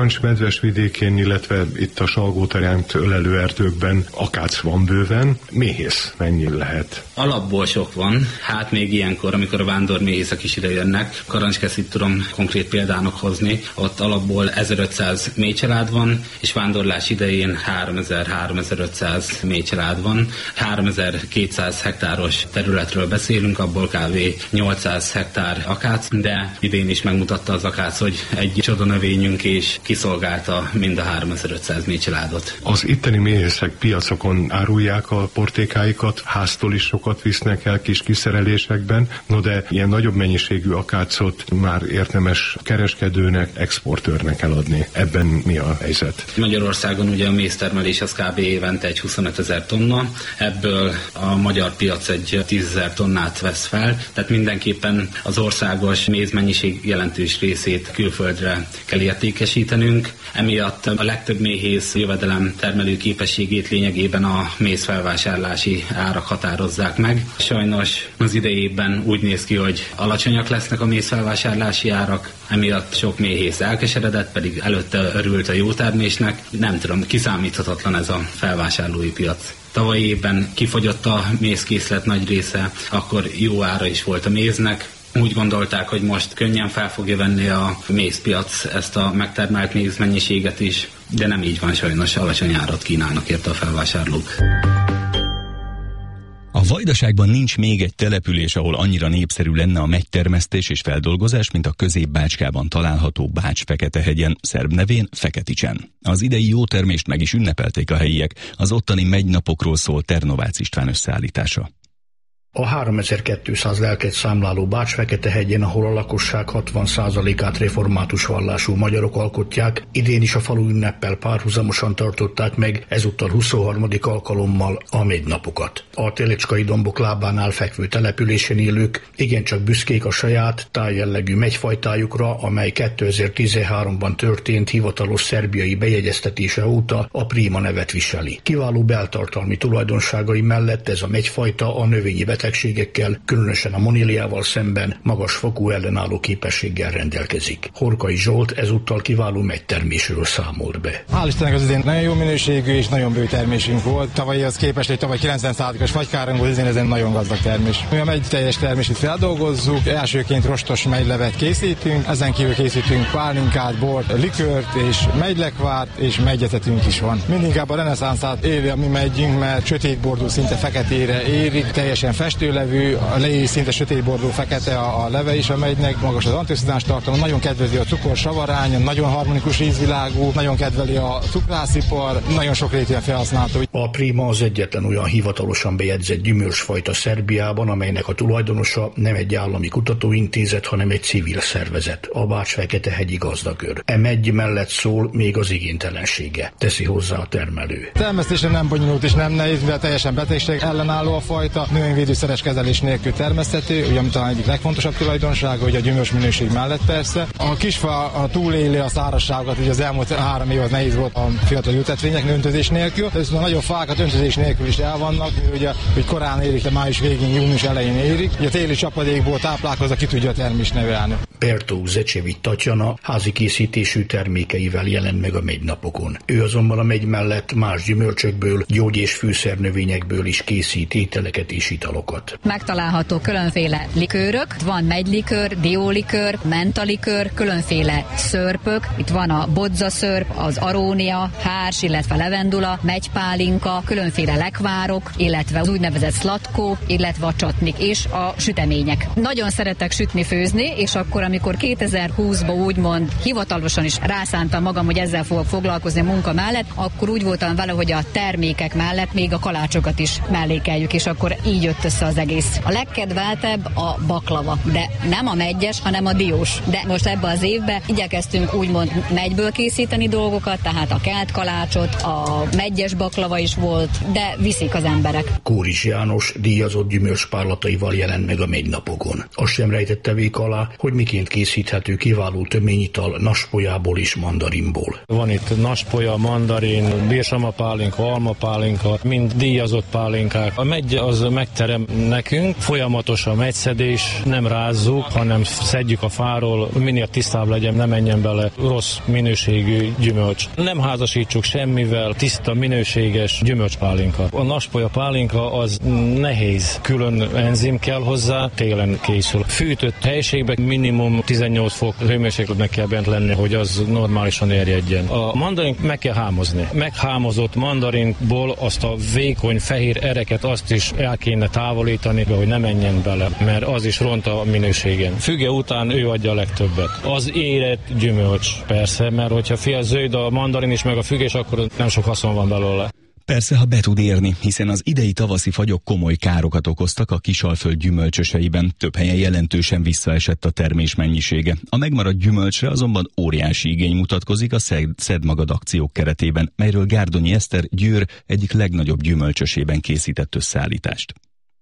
Karancs-medves vidékén, illetve itt a Salgótarjánt ölelő erdőkben akác van bőven. Méhész mennyi lehet? Alapból sok van, hát még ilyenkor, amikor a vándorméhészek is ide jönnek. Karancskeszit tudom konkrét példának hozni, ott alapból ezerötszáz méhcsalád van, és vándorlás idején háromezer-háromezer-ötszáz méhcsalád van. háromezer-kétszáz hektáros területről beszélünk, abból kb. nyolcszáz hektár akác, de idén is megmutatta az akác, hogy egy csoda növényünk és kiszolgálta mind a háromezer-ötszáz méhcsaládot. Az itteni méhészek piacokon árulják a portékáikat, háztól is sokat visznek el kis kiszerelésekben, no de ilyen nagyobb mennyiségű akácot már érdemes kereskedőnek, exportőrnek eladni. Ebben mi a helyzet? Magyarországon ugye a méztermelés az kb. Évente egy huszonötezer tonna, ebből a magyar piac egy tízezer tonnát vesz fel, tehát mindenképpen az országos mézmennyiség jelentős részét külföldre kell értékesítenünk. Emiatt a legtöbb méhész jövedelem termelő képességét lényegében a mézfelvásárlási árak határozzák meg. Sajnos az idejében úgy néz ki, hogy alacsonyak lesznek a mézfelvásárlási árak, emiatt sok méhész elkeseredett, pedig előtte örült a jó termésnek. Nem tudom, kiszámíthatatlan ez a felvásárlói piac. Tavalyi évben kifogyott a mézkészlet nagy része, akkor jó ára is volt a méznek. Úgy gondolták, hogy most könnyen fel fogja venni a mézpiac ezt a megtermelt mézmennyiséget is, de nem így van, sajnos alacsony árat kínálnak érte a felvásárlók. A Vajdaságban nincs még egy település, ahol annyira népszerű lenne a megytermesztés és feldolgozás, mint a Közép-Bácskában található Bács-Feketehegyen, szerb nevén Feketicsen. Az idei jó termést meg is ünnepelték a helyiek, az ottani megynapokról szól Ternovácz István összeállítása. A háromezer-kétszáz lelket számláló Bács-Feketehegyen, ahol a lakosság hatvan százalékát református vallású magyarok alkotják, idén is a falu ünneppel párhuzamosan tartották meg, ezúttal huszonharmadik alkalommal a megnapokat. A Télecskai dombok lábánál fekvő településen élők igencsak büszkék a saját tájjellegű megyfajtájukra, amely kétezer-tizenháromban történt hivatalos szerbiai bejegyeztetése óta a Prima nevet viseli. Kiváló beltartalmi tulajdonságai mellett ez a megyfajta a növényi betegségekkel, különösen a moníliával szemben magas fokú ellenálló képességgel rendelkezik. Horkai Zsolt ezúttal kiváló megytermésről számolt be. Hál' Istennek az idén nagyon jó minőségű és nagyon bő termésünk volt. Tavalyihoz képest egy tavaly kilencven százalékos fagykárunk volt, idén ezen nagyon gazdag termés. Mi a megy teljes termését feldolgozzuk, elsőként rostos megylevet készítünk, ezen kívül készítünk pálinkát, bort, likőrt és megylekvárt és megyetetünk is van. Mindinkább a reneszánszát éli a mi megyünk, mert sötétbordó, szinte feketére érik, teljesen festőlevű, a lejé szinte sötétbordó fekete a, a leve is a megynek, magas az antioxidáns tartalma, nagyon kedveli a cukor savarány, nagyon harmonikus ízvilágú, nagyon kedveli a cukrászipar, nagyon sok rétűen felhasználható. A Prima az egyetlen olyan hivatalosan bejegyzett gyümölcsfajta Szerbiában, amelynek a tulajdonosa nem egy állami kutatóintézet, hanem egy civil szervezet, a Bács-Feketehegyi Gazdakör. E megy mellett szól még az igénytelensége, teszi hozzá a termelő. Termesztésre nem bonyolult és nem nehéz, mivel teljesen betegség ellenálló a fajta, növényvédőszeres kezelés nélkül termeszthető, ugye talán egyik legfontosabb tulajdonsága, hogy a gyümölcs minőség mellett persze. A kisfa a túléli a szárazságot, ugye az elmúlt három év az nehéz volt a fiatal ültetvények öntözés nélkül, de a nagyobb fákat öntözés nélkül is elvannak, ugye hogy korán érik, de május végén, június elején érik. Ugye a téli csapadékból táplálkozva ki tudja a termést nevelni. Bertó Zecsevics Tatyana házi készítésű termékeivel jelent meg a megynapokon. Ő azonban a megy mellett más gyümölcsökből, gyógy- és fűszernövényekből is készít ételeket és italokat. Megtalálható különféle likőrök, van megylikőr, diólikőr, mentalikőr, különféle szörpök, itt van a bodzaszörp, az arónia, hárs, illetve levendula, megypálinka, különféle lekvárok, illetve az úgynevezett szlatkó, illetve a csatnik és a sütemények. Nagyon szeretek sütni, főzni, és akkor, amikor kétezer-húszban úgymond hivatalosan is rászántam magam, hogy ezzel fogok foglalkozni a munka mellett, akkor úgy voltam vele, hogy a termékek mellett még a kalácsokat is mellékeljük, és akkor így jött össze az egész. A legkedveltebb a baklava, de nem a meggyes, hanem a diós. De most ebben az évben igyekeztünk úgymond megyből készíteni dolgokat, tehát a kelt kalácsot, a meggyes baklava is volt, de viszik az emberek. Kóris János díjazott gyümölcspárlataival jelent meg a megynapokon. Azt sem rejtette vék alá, hogy miként helyszínként készíthető kiváló töményital naspolyából és mandarinból. Van itt naspolya, mandarin, bírsamapálinka, almapálinka, mind díjazott pálinkák. A megy az megterem nekünk, folyamatos a megyszedés, nem rázzuk, hanem szedjük a fáról, minél tisztább legyen, ne menjen bele rossz minőségű gyümölcs. Nem házasítsuk semmivel, tiszta, minőséges gyümölcspálinka. A naspolya pálinka az nehéz, külön enzim kell hozzá, télen készül. Fűtött helységben minimum tizennyolc fok hőmérsékletnek kell bent lenni, hogy az normálisan erjedjen. A mandarint meg kell hámozni. Meghámozott mandarinból azt a vékony fehér ereket azt is el kéne távolítani, hogy ne menjen bele, mert az is ront a minőségen. Füge után ő adja a legtöbbet. Az érett gyümölcs persze, mert hogyha fél zöld a mandarin is meg a fügés, akkor nem sok haszon van belőle. Persze, ha be tud érni, hiszen az idei tavaszi fagyok komoly károkat okoztak a Kisalföld gyümölcsöseiben, több helyen jelentősen visszaesett a termés mennyisége. A megmaradt gyümölcsre azonban óriási igény mutatkozik a Szedd Magad akciók keretében, melyről Gárdonyi Eszter Győr egyik legnagyobb gyümölcsösében készített összeállítást.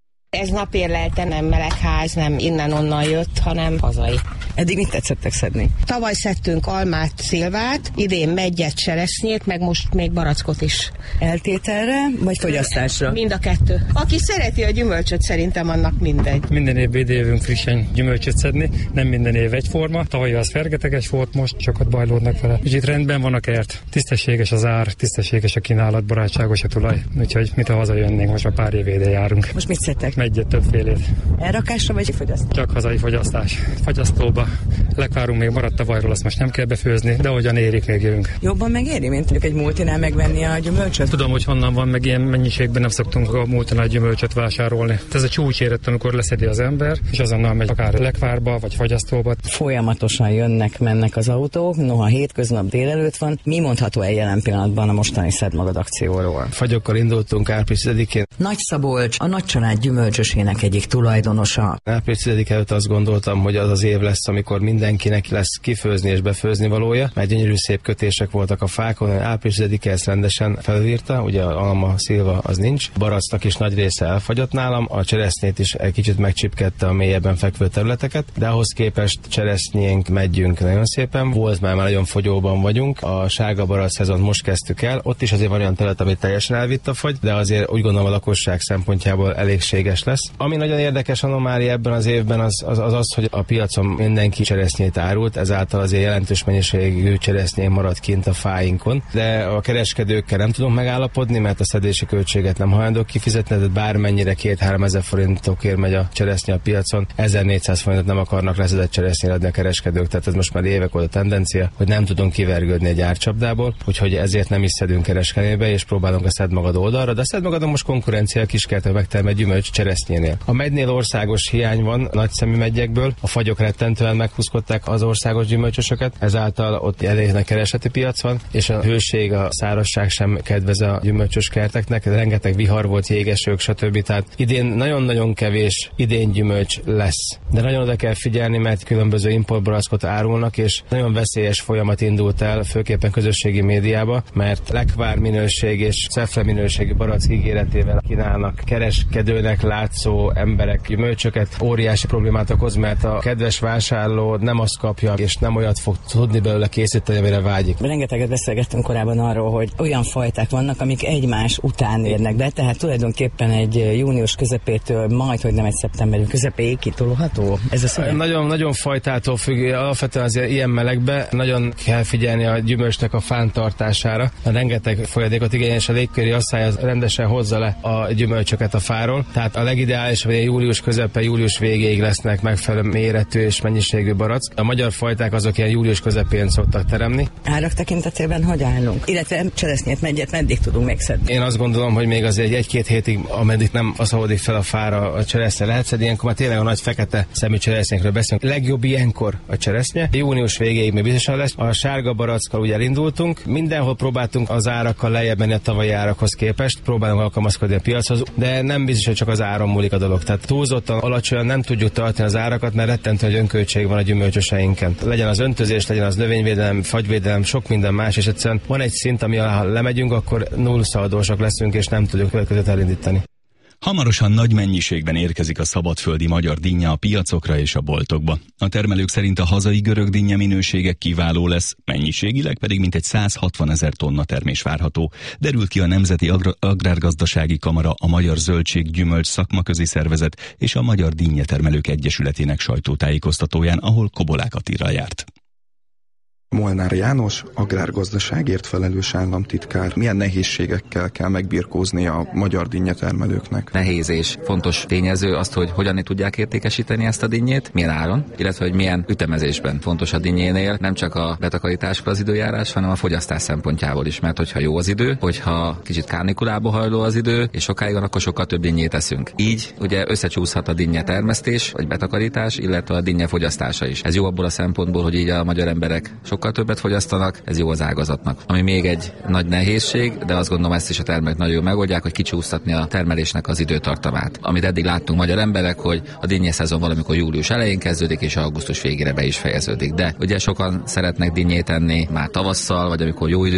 Ez napérlelte, nem melegház, nem innen-onnan jött, hanem hazai. Eddig mit tetszettek szedni? Tavaly szedtünk almát, szilvát, idén meggyet, cseresznyét, meg most még barackot is. Eltételre, vagy fogyasztásra? Mind a kettő. Aki szereti a gyümölcsöt, szerintem annak mindegy. Minden évben idejövünk frissen gyümölcsöt szedni, nem minden év egyforma. Tavaly az fergeteges volt, most sokat bajlódnak vele. Úgyhogy rendben van a kert. Tisztességes az ár, tisztességes a kínálat, barátságos a tulaj. Úgyhogy mit ha hazajönnénk, most már pár év ide járunk. Most mit szedtek? Meggyet többfélét. Elrakásra vagy fogyasztás? Csak hazai fogyasztás. Fagyasztóba. Lekvárunk még maradt tavalyról, azt most nem kell befőzni, de hogyan érik, még jövünk. Jobban megéri, mint mondjuk egy multinál megvenni a gyümölcsöt? Tudom, hogy honnan van, meg ilyen mennyiségben nem szoktunk a multinál gyümölcsöt vásárolni. Ez a csúcs érett, amikor leszedi az ember, és azonnal megy akár lekvárba, vagy fagyasztóba. Folyamatosan jönnek, mennek az autók, noha hétköznap délelőtt van. Mi mondható el jelen pillanatban a mostani Szedd Magad akcióról? Fagyokkal indultunk április tizedikén. Nagy Szabolcs, a Nagycsalád gyümölcsösének egyik tulajdonosa. április tizedike előtt azt gondoltam, hogy az az év lesz, amikor mindenkinek lesz kifőzni és befőzni valója, mert gyönyörű szép kötések voltak a fákon. április tizedike ezt rendesen felírta, ugye alma, szilva az nincs. Baracnak is nagy része elfagyott nálam, a cseresznyét is egy kicsit megcsipkedte a mélyebben fekvő területeket, de ahhoz képest cseresznyénk, megyünk nagyon szépen. Volt már, már nagyon fogyóban vagyunk, a sárga barack szezon most kezdtük el, ott is azért van olyan terület, amit teljesen elvitt a fagy, de azért úgy gondolom a lakosság szempontjából elégséges lesz. Ami nagyon érdekes anomália ebben az évben az az, az, az hogy a piacon mindenki cseresznyét árult, ezáltal azért jelentős mennyiségű cseresznyén maradt kint a fáinkon, de a kereskedőkkel nem tudunk megállapodni, mert a szedési költséget nem hajlandók kifizetni, tehát bármennyire két-három ezer forintokért megy a cseresznye a piacon, ezernégyszáz forintot nem akarnak leszedett cseresznyére adni a kereskedők, tehát ez most már évek óta tendencia, hogy nem tudunk kivergődni egy árcsapdából, úgyhogy ezért nem is szedünk kereskedőbe, és próbálunk a Szedd Magad oldalra, de a Szedd Magadon most konkurencia a kiskertől megtermelt gyümölcs cseresznyénél. A megynél országos hiány van nagyszemű meggyekből, a fagyok rettentően meghúzkodták az országos gyümölcsösöket, ezáltal ott elég nagy kereseti piac van, és a hőség, a szárazság sem kedvez a gyümölcsös kerteknek, rengeteg vihar volt, jégesők, stb. Tehát idén nagyon-nagyon kevés idén gyümölcs lesz. De nagyon oda kell figyelni, mert különböző importbarackot árulnak, és nagyon veszélyes folyamat indult el, főképpen közösségi médiába, mert lekvár minőség és szefre minőségű barack ígéretével kínálnak kereskedőnek látszó emberek gyümölcsöket. Óriási problémát okoz, mert a kedves vásárló nem azt kapja, és nem olyat fog tudni belőle készíteni, amire vágyik. Rengeteget beszélgettünk korábban arról, hogy olyan fajták vannak, amik egymás után érnek be, tehát tulajdonképpen egy június közepétől majd, hogy nem egy szeptember közepéig kitolható. Ez a szöveg? Nagyon, nagyon fajtától függ, alapvetően azért ilyen melegbe nagyon kell figyelni a gyümölcsnek a fántartására. Rengeteg folyadékot igényel, és a légköri asszály rendesen hozza le a gyümölcsöket a fáról. Tehát a legideálisabb, hogy július közepe, július végéig lesznek megfelelő méretű és mennyiségű barack. A magyar fajták azok ilyen július közepén szoktak teremni. Árak tekintetében hogy állunk? Illetve cseresznyét, megyet meddig tudunk még szedni? Én azt gondolom, hogy még azért egy-két hétig, ameddig nem aszalódik fel a fára a cseresznye lehet szedni, ilyenkor már tényleg a nagy fekete szemű cseresznyékről beszélünk. Legjobb ilyenkor a cseresznye. Június végéig még biztosan lesz. A sárga barackkal ugye elindultunk. Mindenhol próbáltunk az árakkal lejjebb menni a tavalyi árakhoz képest. Próbálunk alkalmazkodni a piachoz, de nem biztos, hogy csak az áron múlik a dolog. Tehát túlzottan alacsonyan nem tudjuk tartani az árakat, mert rettentő nagy önköltség van a gyümölcsöseinken. Legyen az öntözés, legyen az növényvédelem, fagyvédelem, sok minden más, és egyszerűen van egy szint, ami ha lemegyünk, akkor null szaldósak leszünk, és nem tudjuk következőt elindítani. Hamarosan nagy mennyiségben érkezik a szabadföldi magyar dinnye a piacokra és a boltokba. A termelők szerint a hazai görög dinnye minősége kiváló lesz, mennyiségileg pedig mintegy száz hatvanezer tonna termés várható. Derült ki a Nemzeti Agr- Agrárgazdasági Kamara, a Magyar Zöldség Gyümölcs Szakmaközi Szervezet és a Magyar Dinnyetermelők Egyesületének sajtótájékoztatóján, ahol Kobolák Attila járt. Molnár János, agrárgazdaságért felelős államtitkár. Milyen nehézségekkel kell megbirkózni a magyar dinnyetermelőknek? Nehéz és fontos tényező azt, hogy hogyan tudják értékesíteni ezt a dinnyét, milyen áron, illetve hogy milyen ütemezésben. Fontos a dinnyénél nem csak a betakarításkor az időjárás, hanem a fogyasztás szempontjából is, mert hogyha jó az idő, hogyha kicsit kárnikulába hajló az idő, és sokáig van, akkor sokkal több dinnyét eszünk. Így ugye összecsúszhat a dinnye termesztés, vagy betakarítás, illetve a dinnye fogyasztása is. Ez jó abból a szempontból, hogy így a magyar emberek sokkal többet fogyasztanak, ez jó az ágazatnak. Ami még egy nagy nehézség, de azt gondolom, ezt is a termelők nagyon jól megoldják, hogy kicsúsztatni a termelésnek az időtartamát. Amit eddig láttunk magyar emberek, hogy a dinnye szezon valamikor július elején kezdődik, és augusztus végére be is fejeződik. De ugye sokan szeretnek dinnyét enni már tavasszal, vagy amikor jó idő